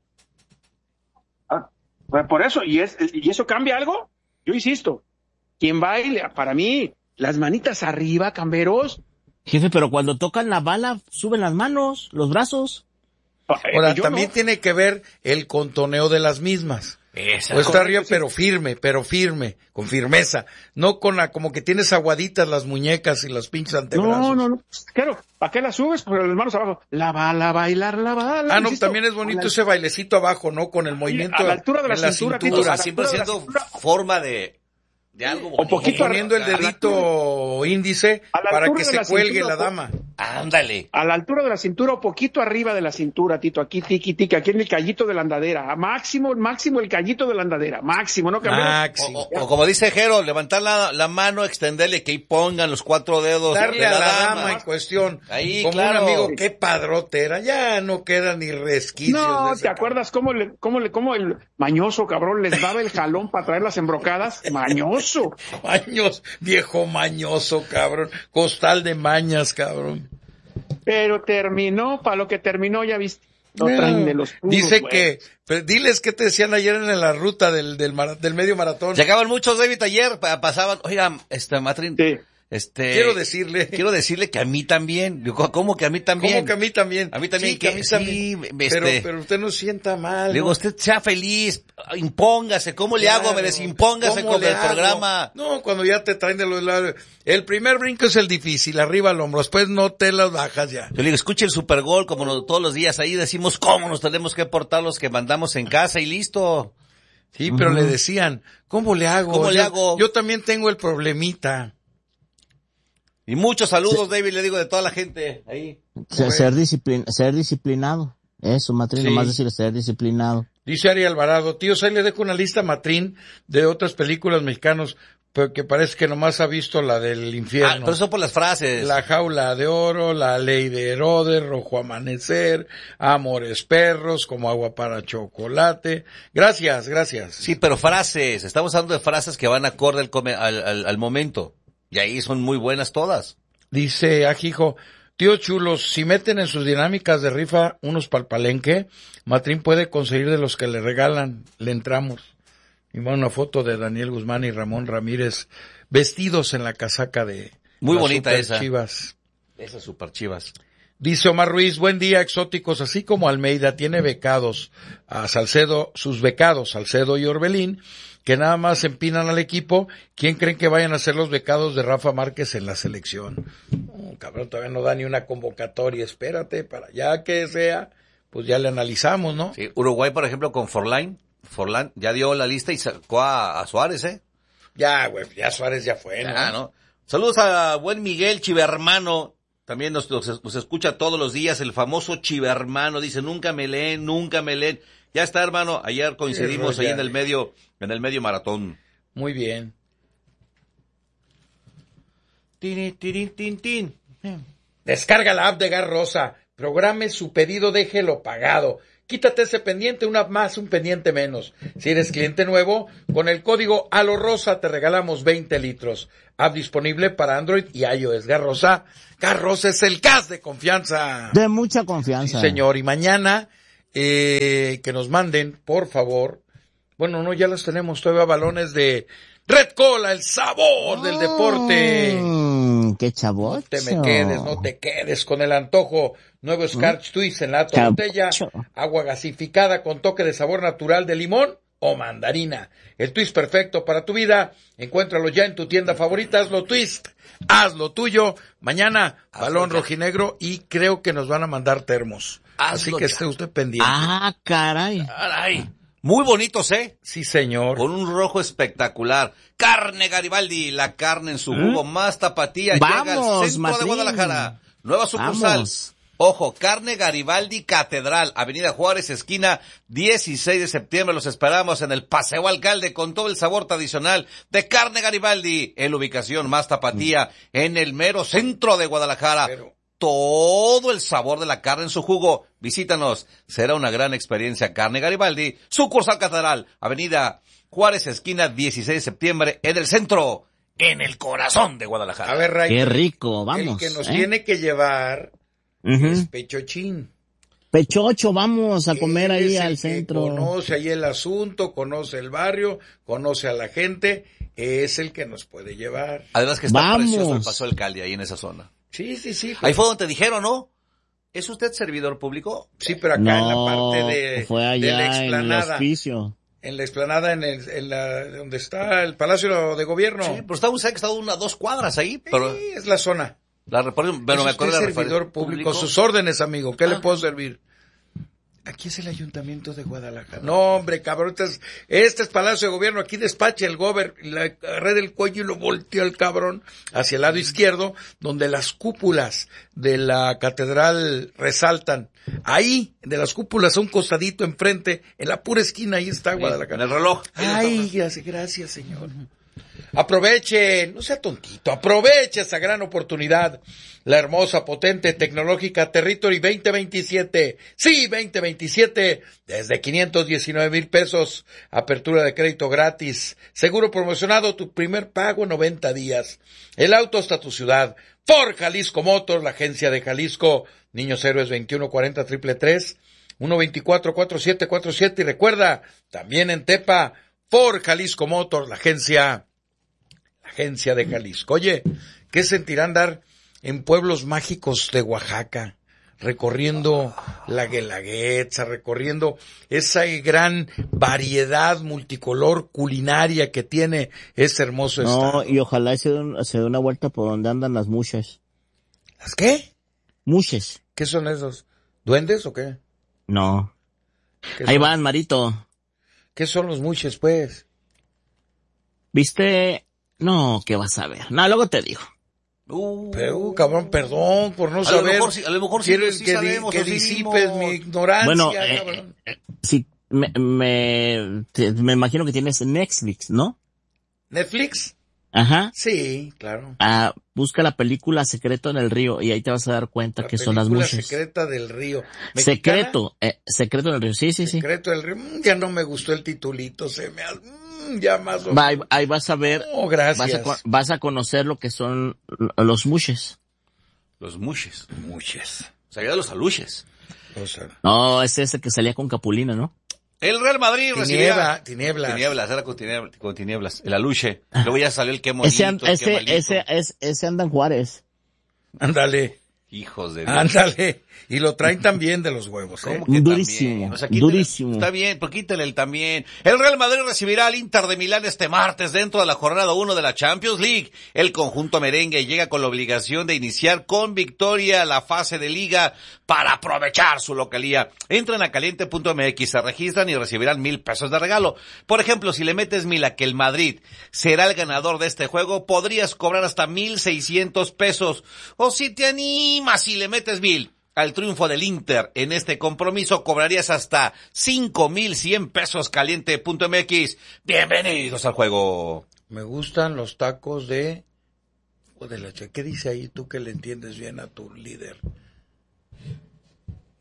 Pues por eso, ¿y eso cambia algo? Yo insisto, quien baile, para mí, las manitas arriba, camberos. Jefe, pero cuando tocan la bala, suben las manos, los brazos. Ahora, también tiene que ver el contoneo de las mismas. O está arriba, pero firme, con firmeza. No como que tienes aguaditas las muñecas y las pinches antebrazos. No. Claro, ¿para qué las subes? Pues las manos abajo. La bala, bailar la bala. No, también es bonito ese bailecito abajo, ¿no? Con el movimiento. A la altura de la cintura. Siempre siendo forma de algo bonito. O poquito poniendo el dedito índice para que se cuelgue la dama. Ándale. A la altura de la cintura o poquito arriba de la cintura, Tito, aquí tiqui, aquí en el callito de la andadera. Máximo el callito de la andadera. Máximo, ¿no? Máximo. O como dice Jero, levantar la mano, extenderle que ahí pongan los 4 dedos. Darle de a la dama en cuestión. Ahí, como claro. un amigo, qué padrote era. Ya no queda ni resquicios. No, de ¿te acuerdas cómo el mañoso cabrón les daba el jalón para traer las embrocadas? Mañoso. Viejo mañoso, cabrón. Costal de mañas, cabrón. Pero terminó, para lo que terminó, ya viste. Lo traen de los puros, dice que, diles qué te decían ayer en la ruta del medio maratón. Llegaban muchos, David, ayer, pasaban, oiga, Matrín. Sí. Quiero decirle que a mí también. ¿Cómo que a mí también? ¿Cómo que a mí también? A mí también. Sí, que a mí también. Pero usted no sienta mal. Digo, usted sea feliz, impóngase. ¿Cómo le hago? Me desimpóngase con el programa. No, cuando ya te traen de los lados. El primer brinco es el difícil, arriba al hombro. Después no te las bajas ya. Yo le digo, escuche el Supergol, como todos los días ahí decimos cómo nos tenemos que portar los que mandamos en casa y listo. Sí, pero le decían, ¿cómo le hago? Yo también tengo el problemita. Y muchos saludos, David, le digo de toda la gente ahí. Ser disciplinado. Eso, Matrín, sí. Nomás decir ser disciplinado. Dice Ari Alvarado, tío, ahí le dejo una lista, Matrín, de otras películas mexicanas, pero que parece que nomás ha visto la del infierno. Pero eso por las frases. La jaula de oro, La ley de Herodes, Rojo amanecer, Amores perros, Como agua para chocolate. Gracias. Sí, pero frases. Estamos hablando de frases que van acorde al momento. Y ahí son muy buenas todas. Dice Ajijo, tío chulos, si meten en sus dinámicas de rifa unos palpalenque, Matrín puede conseguir de los que le regalan, le entramos. Y va una foto de Daniel Guzmán y Ramón Ramírez vestidos en la casaca de muy bonita esa. Chivas. Esas super Chivas. Dice Omar Ruiz, buen día exóticos, así como Almeida tiene becados a Salcedo, sus becados, Salcedo y Orbelín, que nada más empinan al equipo, ¿quién creen que vayan a ser los becados de Rafa Márquez en la selección? Cabrón, todavía no da ni una convocatoria, espérate, para ya que sea, pues ya le analizamos, ¿no? Sí, Uruguay, por ejemplo, con Forlán ya dio la lista y sacó a Suárez, Ya, güey, ya Suárez ya fue, ¿no? Saludos a buen Miguel Chivermano, también nos escucha todos los días, el famoso Chivermano, dice, nunca me leen. Ya está, hermano, ayer coincidimos ahí en el medio maratón. Muy bien. Tin. Descarga la app de Gas Rosa, Programe su pedido, déjelo pagado. Quítate ese pendiente, una más, un pendiente menos. Si eres cliente nuevo, con el código ALOROSA te regalamos 20 litros. App disponible para Android y iOS. Gas Rosa es el gas de confianza. De mucha confianza. Sí, señor. Y mañana, que nos manden, por favor. Bueno, no, ya los tenemos todavía, balones de Red Cola, el sabor del deporte. Qué chavocho. No te quedes con el antojo. Nuevo Scotch Twist en lata botella, agua gasificada con toque de sabor natural de limón o mandarina. El twist perfecto para tu vida. Encuéntralo ya en tu tienda favorita. Hazlo twist, hazlo tuyo. Mañana, balón rojinegro y creo que nos van a mandar termos. Así que esté usted pendiente. Ah, caray. Muy bonitos, ¿eh? Sí, señor. Con un rojo espectacular. Carne Garibaldi, la carne en su jugo más tapatía. Llega al centro Martín. de Guadalajara. Nueva sucursal. Vamos. Ojo, Carne Garibaldi Catedral, Avenida Juárez, esquina 16 de septiembre. Los esperamos en el Paseo Alcalde con todo el sabor tradicional de Carne Garibaldi, en la ubicación más tapatía, en el mero centro de Guadalajara. Todo el sabor de la carne en su jugo. Visítanos, será una gran experiencia. Carne Garibaldi, sucursal Catedral, Avenida Juárez, esquina 16 de septiembre, en el centro, en el corazón de Guadalajara. A ver, Ray, qué rico, vamos. El que nos tiene que llevar es Pechochín. Pechocho, vamos a comer Él ahí es al el centro. que conoce ahí el asunto, conoce el barrio, conoce a la gente, es el que nos puede llevar. Además que está precioso el Paso del Cali ahí en esa zona. Sí. Ahí fue donde te dijeron, ¿no? ¿Es usted servidor público? Sí, pero acá en la parte fue allá de la explanada. en el hospicio. En la explanada, donde está el Palacio de Gobierno. Sí, pero está a 2 cuadras ahí. Pero sí, es la zona. Bueno, me acuerdo de servidor público. Sus órdenes, amigo. ¿Qué le puedo servir? Aquí es el Ayuntamiento de Guadalajara. No, hombre, cabrón, este es Palacio de Gobierno, aquí despacha el gober, le agarré del cuello y lo volteó el cabrón hacia el lado izquierdo, donde las cúpulas de la catedral resaltan. Ahí, de las cúpulas, a un costadito enfrente, en la pura esquina, ahí está Guadalajara. En el reloj. Ay, gracias, señor. Aproveche, no sea tontito, aproveche esa gran oportunidad. La hermosa, potente, tecnológica Territory 2027. Sí, 2027, desde 519,000 pesos. Apertura de crédito gratis. Seguro promocionado, tu primer pago 90 días. El auto hasta tu ciudad. Ford Jalisco Motors, la agencia de Jalisco. Niños Héroes 2140 333 124 4747. Y recuerda, también en Tepa, Ford Jalisco Motors, la agencia de Jalisco. Oye, ¿qué sentirá andar en pueblos mágicos de Oaxaca? Recorriendo la Guelaguetza, recorriendo esa gran variedad multicolor culinaria que tiene ese hermoso estado. No, y ojalá se dé una vuelta por donde andan las muches. ¿Las qué? Muches. ¿Qué son esos? ¿Duendes o qué? No. Ahí van, Marito. ¿Qué son los muches, pues? ¿Viste? No, ¿qué vas a ver? No, luego te digo. Pero, cabrón, perdón por no saber. A lo mejor ¿Quieres sí que, sabemos, que disipes mi ignorancia? Bueno, cabrón. sí, me imagino que tienes Netflix, ¿no? ¿Netflix? Ajá. Sí, claro. Busca la película Secreto en el Río y ahí te vas a dar cuenta que son las muches. La secreta del río. Secreto en el Río, sí. Secreto del río. Ya no me gustó el titulito, ya más o menos. Ahí vas a ver. Oh, gracias. Vas a conocer lo que son los muches. Los muches. Muches. O sea, ya de los aluches. No, es ese que salía con Capulina, ¿no? El Real Madrid recibía... Tinieblas. Era con tinieblas. El aluche. Luego ya salió el quemonito. Ese anda en Juárez. Ándale. Hijos de Dios. Ándale. Y lo traen también de los huevos, ¿Cómo que durísimo, o sea, durísimo. Está bien, pero quítale el también. El Real Madrid recibirá al Inter de Milán este martes dentro de la jornada 1 de la Champions League. El conjunto merengue llega con la obligación de iniciar con victoria la fase de liga para aprovechar su localía. Entran a caliente.mx, se registran y recibirán 1,000 pesos de regalo. Por ejemplo, si le metes 1,000 a que el Madrid será el ganador de este juego, podrías cobrar hasta 1,600 pesos. O si te animas y le metes 1,000 al triunfo del Inter en este compromiso, cobrarías hasta 5,100 pesos. Caliente.mx. Bienvenidos al juego. Me gustan los tacos de leche. ¿Qué dice ahí tú que le entiendes bien a tu líder?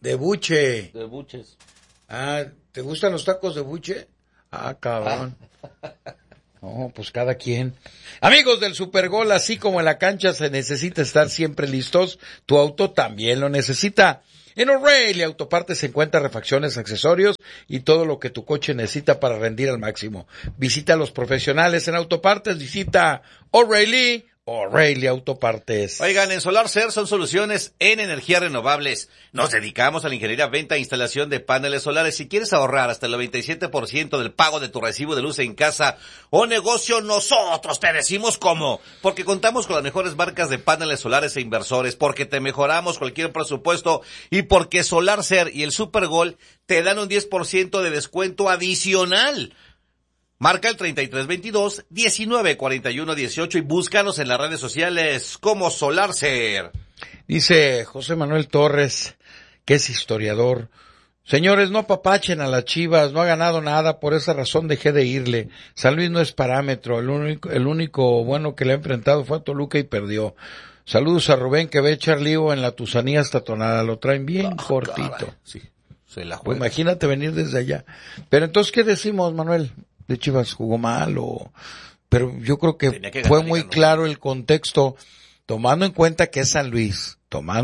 De buche. De buches. Ah, ¿te gustan los tacos de buche? Ah, cabrón. No, pues cada quien. Amigos del Supergol, así como en la cancha se necesita estar siempre listos, tu auto también lo necesita. En O'Reilly Autopartes se encuentran refacciones, accesorios y todo lo que tu coche necesita para rendir al máximo. Visita a los profesionales en Autopartes, visita O'Reilly Autopartes. Oigan, en SolarCer son soluciones en energías renovables. Nos dedicamos a la ingeniería, venta e instalación de paneles solares. Si quieres ahorrar hasta el 97% del pago de tu recibo de luz en casa o negocio, nosotros te decimos cómo. Porque contamos con las mejores marcas de paneles solares e inversores, porque te mejoramos cualquier presupuesto y porque SolarCer y el Supergol te dan un 10% de descuento adicional. Marca el 3322-1941-18 y búscanos en las redes sociales como SolarCer. Dice José Manuel Torres, que es historiador. Señores, no apapachen a las Chivas, no ha ganado nada, por esa razón dejé de irle. San Luis no es parámetro, el único bueno que le ha enfrentado fue a Toluca y perdió. Saludos a Rubén que ve echar lío en la Tusanía hasta Tonada, lo traen bien cortito. Sí, se la juega. Pues imagínate venir desde allá. Pero entonces, ¿qué decimos, Manuel? ¿De Chivas jugó mal o...? Pero yo creo que fue muy claro el contexto, tomando en cuenta que es San Luis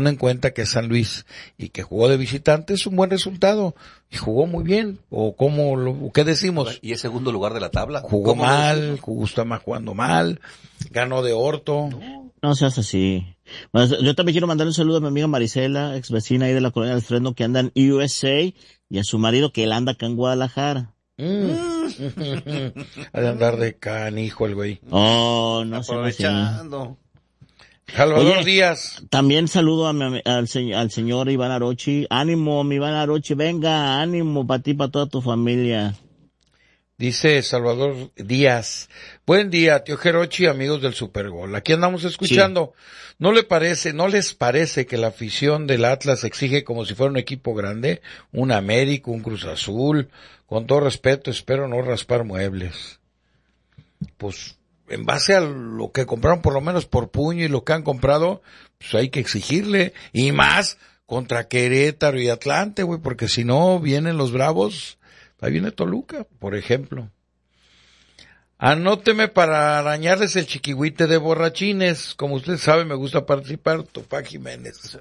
y que jugó de visitante, es un buen resultado y jugó muy bien. ¿O qué decimos? Y es segundo lugar de la tabla. Jugó mal, estaba jugando mal, ganó de orto. No seas así. Bueno, yo también quiero mandar un saludo a mi amiga Marisela, ex vecina ahí de la colonia del Fresno, que anda en USA, y a su marido que él anda acá en Guadalajara. Ha de andar de canijo el güey. Oh, no sé. Aprovechando. Salvador Díaz. También saludo al señor Iván Arochi. Ánimo, mi Iván Arochi, venga, ánimo para ti, para toda tu familia. Dice Salvador Díaz. Buen día, tío Jerochi, amigos del Supergol. Aquí andamos escuchando. Sí. ¿No les parece que la afición del Atlas exige como si fuera un equipo grande? Un América, un Cruz Azul. Con todo respeto, espero no raspar muebles. Pues, en base a lo que compraron por lo menos por puño y lo que han comprado, pues hay que exigirle. Y más contra Querétaro y Atlante, güey, porque si no vienen los Bravos, ahí viene Toluca, por ejemplo. Anóteme para arañarles el chiquihuite de borrachines. Como usted sabe, me gusta participar. Topá Jiménez.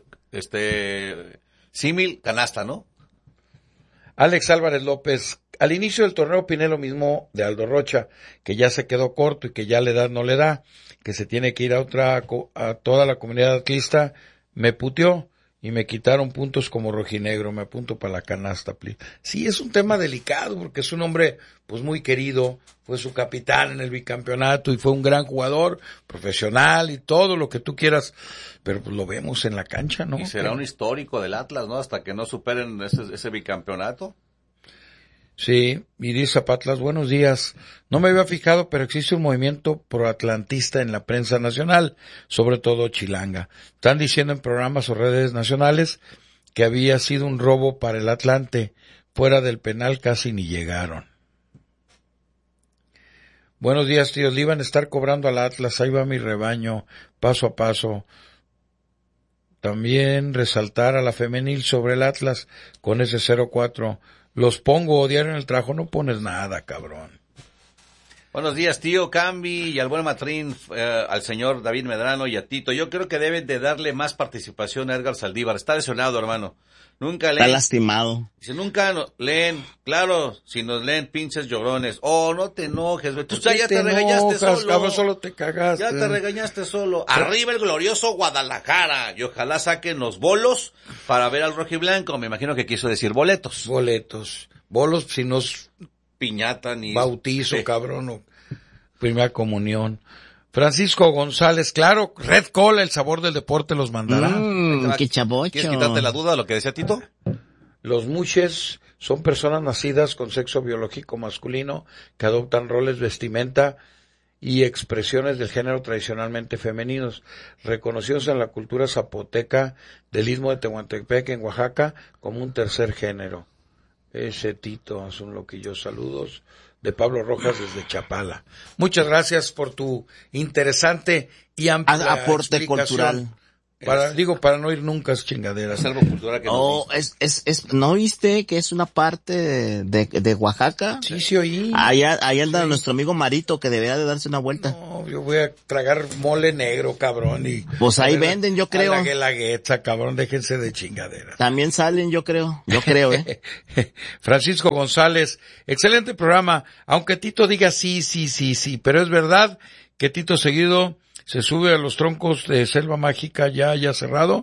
Símil, canasta, ¿no? Alex Álvarez López, al inicio del torneo opiné lo mismo de Aldo Rocha, que ya se quedó corto y que ya la edad no le da, que se tiene que ir a toda la comunidad atlista. Me puteó y me quitaron puntos como rojinegro, me apunto para la canasta, please. Sí, es un tema delicado porque es un hombre pues muy querido, fue su capitán en el bicampeonato y fue un gran jugador, profesional y todo lo que tú quieras, pero pues lo vemos en la cancha, ¿no? Y será un histórico del Atlas, ¿no? Hasta que no superen ese bicampeonato. Sí, y dice Zapatlas, buenos días. No me había fijado, pero existe un movimiento proatlantista en la prensa nacional, sobre todo chilanga. Están diciendo en programas o redes nacionales que había sido un robo para el Atlante. Fuera del penal casi ni llegaron. Buenos días, tíos. Le iban a estar cobrando al Atlas. Ahí va mi rebaño, paso a paso. También resaltar a la femenil sobre el Atlas con ese 0-4. Los pongo diario en el trabajo, no pones nada, cabrón. Buenos días, tío Cambi, y al buen Matrín, al señor David Medrano y a Tito. Yo creo que deben de darle más participación a Edgar Saldívar. Está lesionado, hermano. Nunca leen. Está lastimado. Dice, nunca leen. Claro, si nos leen pinches llorones. Oh, no te enojes, güey. Tú ya te regañaste solo. Cabrón, solo te cagaste. Ya te regañaste solo. Arriba el glorioso Guadalajara. Y ojalá saquen los bolos para ver al rojiblanco. Me imagino que quiso decir boletos. Bolos, si no es piñata ni bautizo, cabrón, o primera comunión. Francisco González, claro, Red Cola, el sabor del deporte los mandará. Qué chavocho. ¿Quieres quitarte la duda de lo que decía Tito? Los muches son personas nacidas con sexo biológico masculino que adoptan roles, vestimenta y expresiones del género tradicionalmente femeninos, reconocidos en la cultura zapoteca del Istmo de Tehuantepec en Oaxaca como un tercer género. Ese Tito, es un loquillo. Saludos de Pablo Rojas desde Chapala. Muchas gracias por tu interesante y amplia aporte explicación. cultural. Para no ir nunca a esas chingaderas. Algo cultural que ¿no viste que es una parte de Oaxaca? Sí, oí. Allá anda nuestro amigo Marito, que debería de darse una vuelta. No, yo voy a tragar mole negro, cabrón, y... Pues ahí venden, yo creo. A la guelaguetza, cabrón, déjense de chingaderas. También salen, yo creo, Francisco González, excelente programa, aunque Tito diga sí, pero es verdad que Tito seguido se sube a los troncos de Selva Mágica ya cerrado.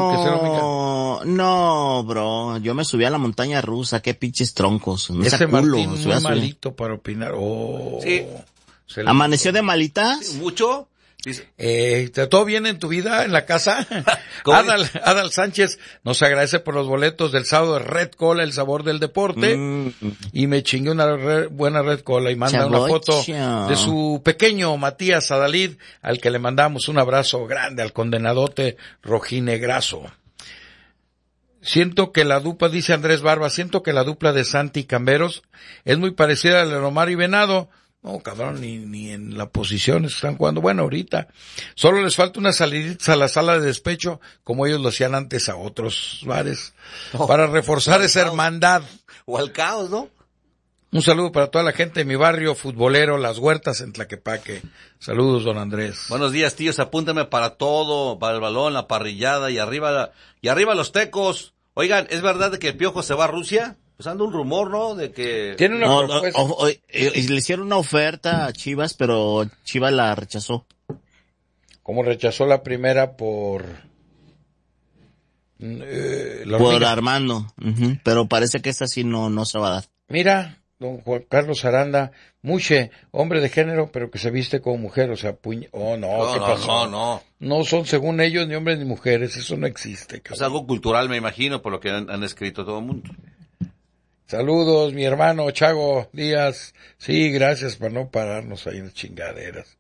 No, bro, yo me subí a la montaña rusa, qué pinches troncos. No ese culo, Martín muy malito para opinar. Sí. ¿Amaneció de malitas? Sí, ¿mucho? ¿Todo bien en tu vida, en la casa? Adal Sánchez nos agradece por los boletos del sábado de Red Cola, el sabor del deporte, y me chingué una buena Red Cola y manda una foto de su pequeño Matías Adalid, al que le mandamos un abrazo grande al condenadote rojinegrazo. Siento que la dupla, dice Andrés Barba, la dupla de Santi y Camberos es muy parecida a la de Omar y Venado. No, cabrón, ni en la posición están jugando. Bueno, ahorita. Solo les falta una salidita a la sala de despecho, como ellos lo hacían antes a otros bares, para reforzar esa hermandad. O al caos, ¿no? Un saludo para toda la gente de mi barrio futbolero, Las Huertas en Tlaquepaque. Saludos, don Andrés. Buenos días, tíos. Apúntame para todo, para el balón, la parrillada y arriba los tecos. Oigan, ¿es verdad que el Piojo se va a Rusia? Pues anda un rumor, ¿no? De que... Tiene una propuesta. Le hicieron una oferta a Chivas, pero Chivas la rechazó. Como rechazó la primera por Armando. Pero parece que esta sí no se va a dar. Mira, don Juan Carlos Aranda, Muche, hombre de género, pero que se viste como mujer, o sea, ¿qué pasó? No. No son, según ellos, ni hombres ni mujeres, eso no existe. Es algo cultural, me imagino, por lo que han escrito todo el mundo. Saludos, mi hermano Chago Díaz. Sí, gracias por no pararnos ahí en chingaderas.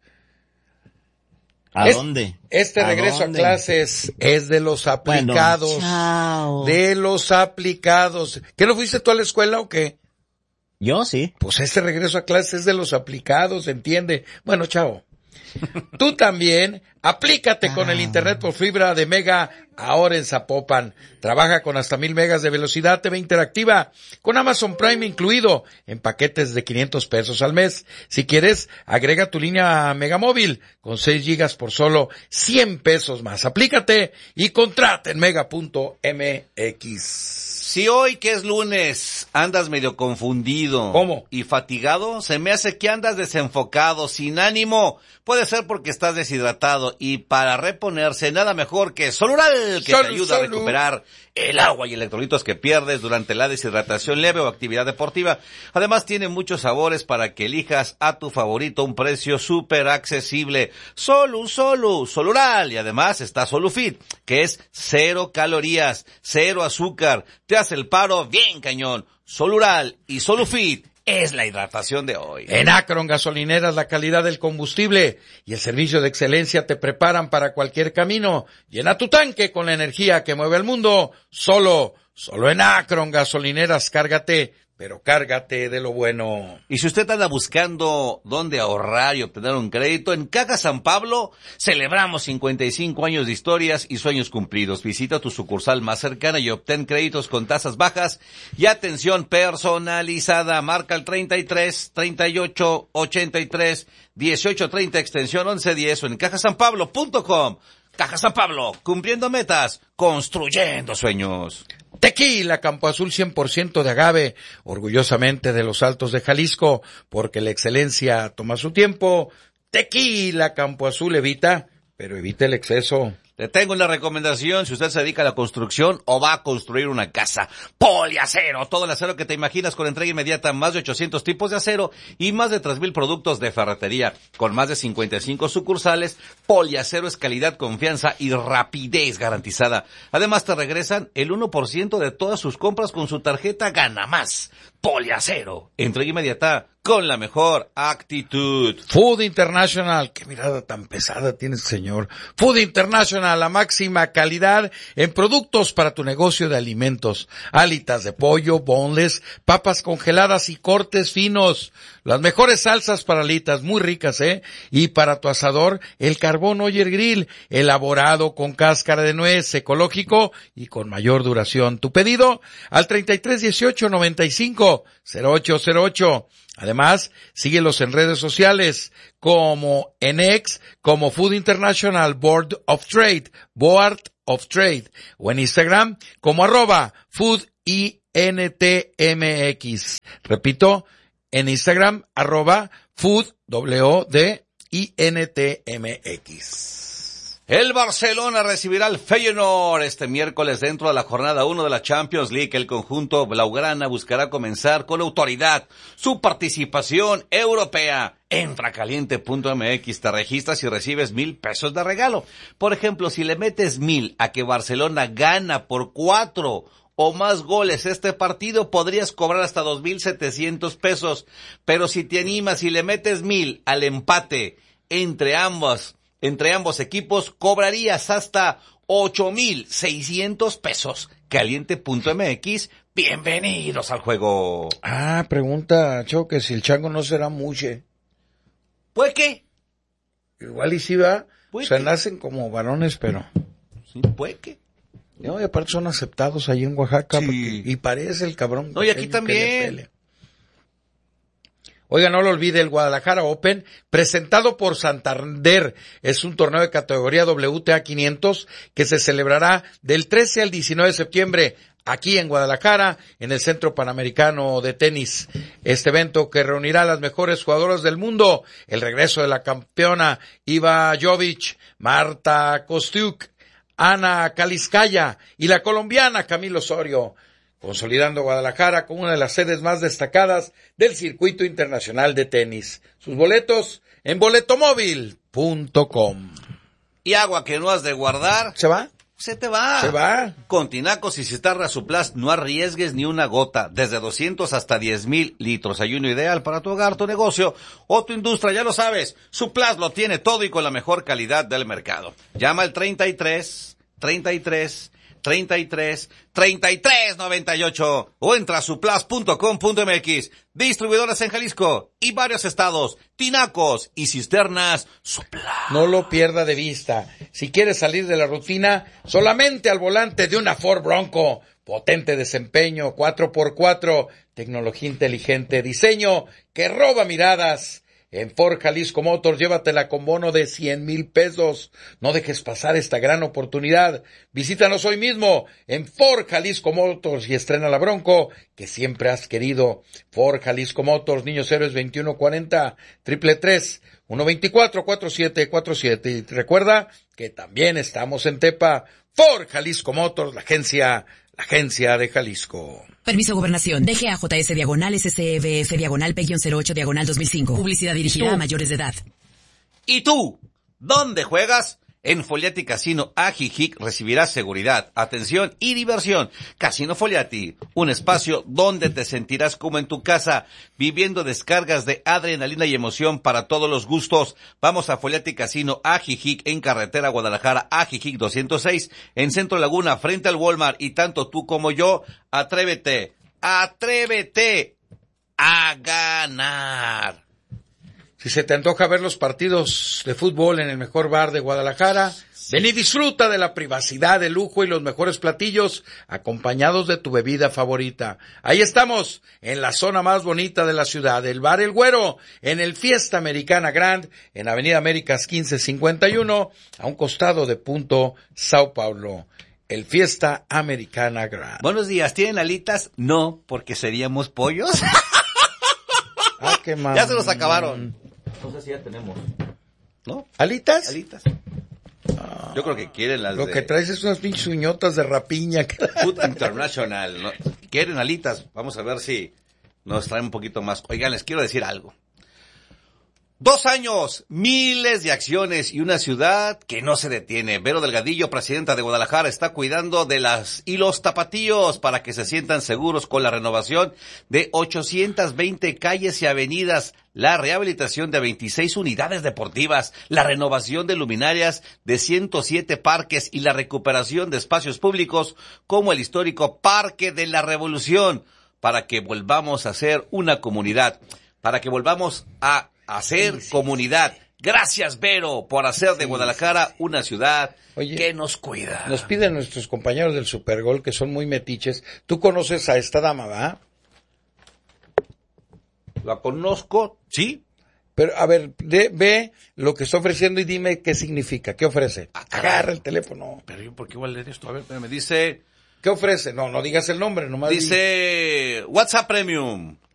¿A dónde? Este regreso a clases es de los aplicados. Bueno, de los aplicados. ¿Qué, no fuiste tú a la escuela o qué? Yo sí. Pues este regreso a clases es de los aplicados, ¿entiende? Bueno, chao. Tú también, aplícate con el internet por fibra de Mega ahora en Zapopan. Trabaja con hasta 1000 megas de velocidad, TV interactiva, con Amazon Prime incluido, en paquetes de 500 pesos al mes. Si quieres, agrega tu línea Megamóvil con 6 gigas por solo 100 pesos más. Aplícate y contrata en mega.mx. Si hoy, que es lunes, andas medio confundido. ¿Cómo? Y fatigado, se me hace que andas desenfocado, sin ánimo. Puede ser porque estás deshidratado, y para reponerse nada mejor que Solural, que te ayuda a recuperar el agua y electrolitos que pierdes durante la deshidratación leve o actividad deportiva. Además tiene muchos sabores para que elijas a tu favorito a un precio súper accesible. Solural. Y además está Solufit, que es 0 calorías, 0 azúcar. Te hace el paro bien cañón. Solural y Solufit es la hidratación de hoy. En Akron Gasolineras, la calidad del combustible y el servicio de excelencia te preparan para cualquier camino. Llena tu tanque con la energía que mueve el mundo. Solo en Akron Gasolineras, cárgate de lo bueno. Y si usted anda buscando dónde ahorrar y obtener un crédito, en Caja San Pablo celebramos 55 años de historias y sueños cumplidos. Visita tu sucursal más cercana y obtén créditos con tasas bajas y atención personalizada. Marca el 33 38 83 18 30 extensión 1110 o en cajasanpablo.com. Caja San Pablo, cumpliendo metas, construyendo sueños. Tequila Campo Azul 100% de agave, orgullosamente de los Altos de Jalisco, porque la excelencia toma su tiempo. Tequila Campo Azul evita el exceso. Le tengo una recomendación si usted se dedica a la construcción o va a construir una casa. Poliacero, todo el acero que te imaginas con entrega inmediata, más de 800 tipos de acero y más de 3,000 productos de ferretería. Con más de 55 sucursales, Poliacero es calidad, confianza y rapidez garantizada. Además te regresan el 1% de todas sus compras con su tarjeta Gana Más. Poliacero, entrega inmediata con la mejor actitud. Food International, qué mirada tan pesada tiene el señor. Food International, la máxima calidad en productos para tu negocio de alimentos. Alitas de pollo, boneless, papas congeladas y cortes finos. Las mejores salsas para alitas, muy ricas, Y para tu asador, el Carbón Oyer Grill, elaborado con cáscara de nuez, ecológico y con mayor duración. Tu pedido al 3318-95-0808. Además, síguelos en redes sociales como en X, como Food International Board of Trade, o en Instagram como @FoodINTMX. Repito, en Instagram @FoodINTMX. El Barcelona recibirá al Feyenoord este miércoles dentro de la jornada 1 de la Champions League. El conjunto blaugrana buscará comenzar con autoridad su participación europea. Entra a caliente.mx, te registras y recibes 1,000 pesos de regalo. Por ejemplo, si le metes 1,000 a que Barcelona gana por 4 o más goles este partido, podrías cobrar hasta 2,700 pesos. Pero si te animas y le metes 1,000 al empate entre ambos equipos, cobrarías hasta 8,600 pesos. Caliente.mx, bienvenidos al juego. Pregunta, Cho, que si el chango no será muche. ¿Pues qué? Igual y sí va, ¿Pues o sea, qué? nacen como varones, pero... Sí, ¿pues qué? No, y aparte son aceptados ahí en Oaxaca, Sí. y parece el cabrón. No, y aquí que también. le pelea. Oiga, no lo olvide, el Guadalajara Open, presentado por Santander, es un torneo de categoría WTA 500 que se celebrará del 13 al 19 de septiembre aquí en Guadalajara, en el Centro Panamericano de Tenis. Este evento que reunirá a las mejores jugadoras del mundo, el regreso de la campeona Iva Jovic, Marta Kostiuk, Ana Kaliskaya y la colombiana Camila Osorio, consolidando Guadalajara como una de las sedes más destacadas del circuito internacional de tenis. Sus boletos en boletomóvil.com. Y agua que no has de guardar, ¿Se va? se te va. Se va. Con Tinacos y Cisterna Suplas no arriesgues ni una gota. Desde 200 hasta 10,000 litros. Hay uno ideal para tu hogar, tu negocio o tu industria. Ya lo sabes, Suplas lo tiene todo y con la mejor calidad del mercado. Llama al 33 98 o entra a suplas.com.mx. Distribuidores en Jalisco y varios estados. Tinacos y Cisternas Suplas. No lo pierda de vista. Si quiere salir de la rutina, solamente al volante de una Ford Bronco. Potente desempeño, 4x4, tecnología inteligente, diseño que roba miradas. En Ford Jalisco Motors, llévatela con bono de 100,000 pesos. No dejes pasar esta gran oportunidad. Visítanos hoy mismo en Ford Jalisco Motors y estrena la Bronco que siempre has querido. Ford Jalisco Motors, Niños Héroes 2140, 333-124-4747. Y recuerda que también estamos en Tepa. Ford Jalisco Motors, la agencia de Jalisco. Permiso Gobernación. DGAJS/SCBF/P-08/2005. Publicidad dirigida a mayores de edad. ¿Y tú? ¿Dónde juegas? En Foliati Casino Ajijic recibirás seguridad, atención y diversión. Casino Foliati, un espacio donde te sentirás como en tu casa, viviendo descargas de adrenalina y emoción para todos los gustos. Vamos a Foliati Casino Ajijic en carretera Guadalajara Ajijic 206, en Centro Laguna, frente al Walmart. Y tanto tú como yo, atrévete a ganar. Si se te antoja ver los partidos de fútbol en el mejor bar de Guadalajara, ven y disfruta de la privacidad, el lujo y los mejores platillos, acompañados de tu bebida favorita. Ahí estamos, en la zona más bonita de la ciudad, el Bar El Güero, en el Fiesta Americana Grand, en Avenida Américas 1551, a un costado de Punto Sao Paulo. El Fiesta Americana Grand. Buenos días, ¿tienen alitas? No, porque seríamos pollos. Qué mal. Ya se los acabaron. No sé si ya tenemos, ¿no? ¿Alitas? Alitas. Yo creo que quieren las Lo que traes es unas pinches uñotas de rapiña. Food International, ¿no? Quieren alitas. Vamos a ver si nos traen un poquito más. Oigan, les quiero decir algo. 2 años, miles de acciones y una ciudad que no se detiene. Vero Delgadillo, presidenta de Guadalajara, está cuidando de las y los tapatíos para que se sientan seguros con la renovación de 820 calles y avenidas, la rehabilitación de 26 unidades deportivas, la renovación de luminarias de 107 parques y la recuperación de espacios públicos como el histórico Parque de la Revolución, para que volvamos a ser una comunidad, para que volvamos a hacer comunidad. Gracias, Vero, por hacer de Guadalajara una ciudad que nos cuida. Nos piden nuestros compañeros del Supergol, que son muy metiches. Tú conoces a esta dama, ¿verdad? La conozco, sí. Pero, a ver, ve lo que está ofreciendo y dime qué significa. ¿Qué ofrece? Agarra el teléfono. Pero yo, ¿por qué voy a leer esto? A ver, me dice... ¿Qué ofrece? No digas el nombre, nomás. Dice WhatsApp Premium.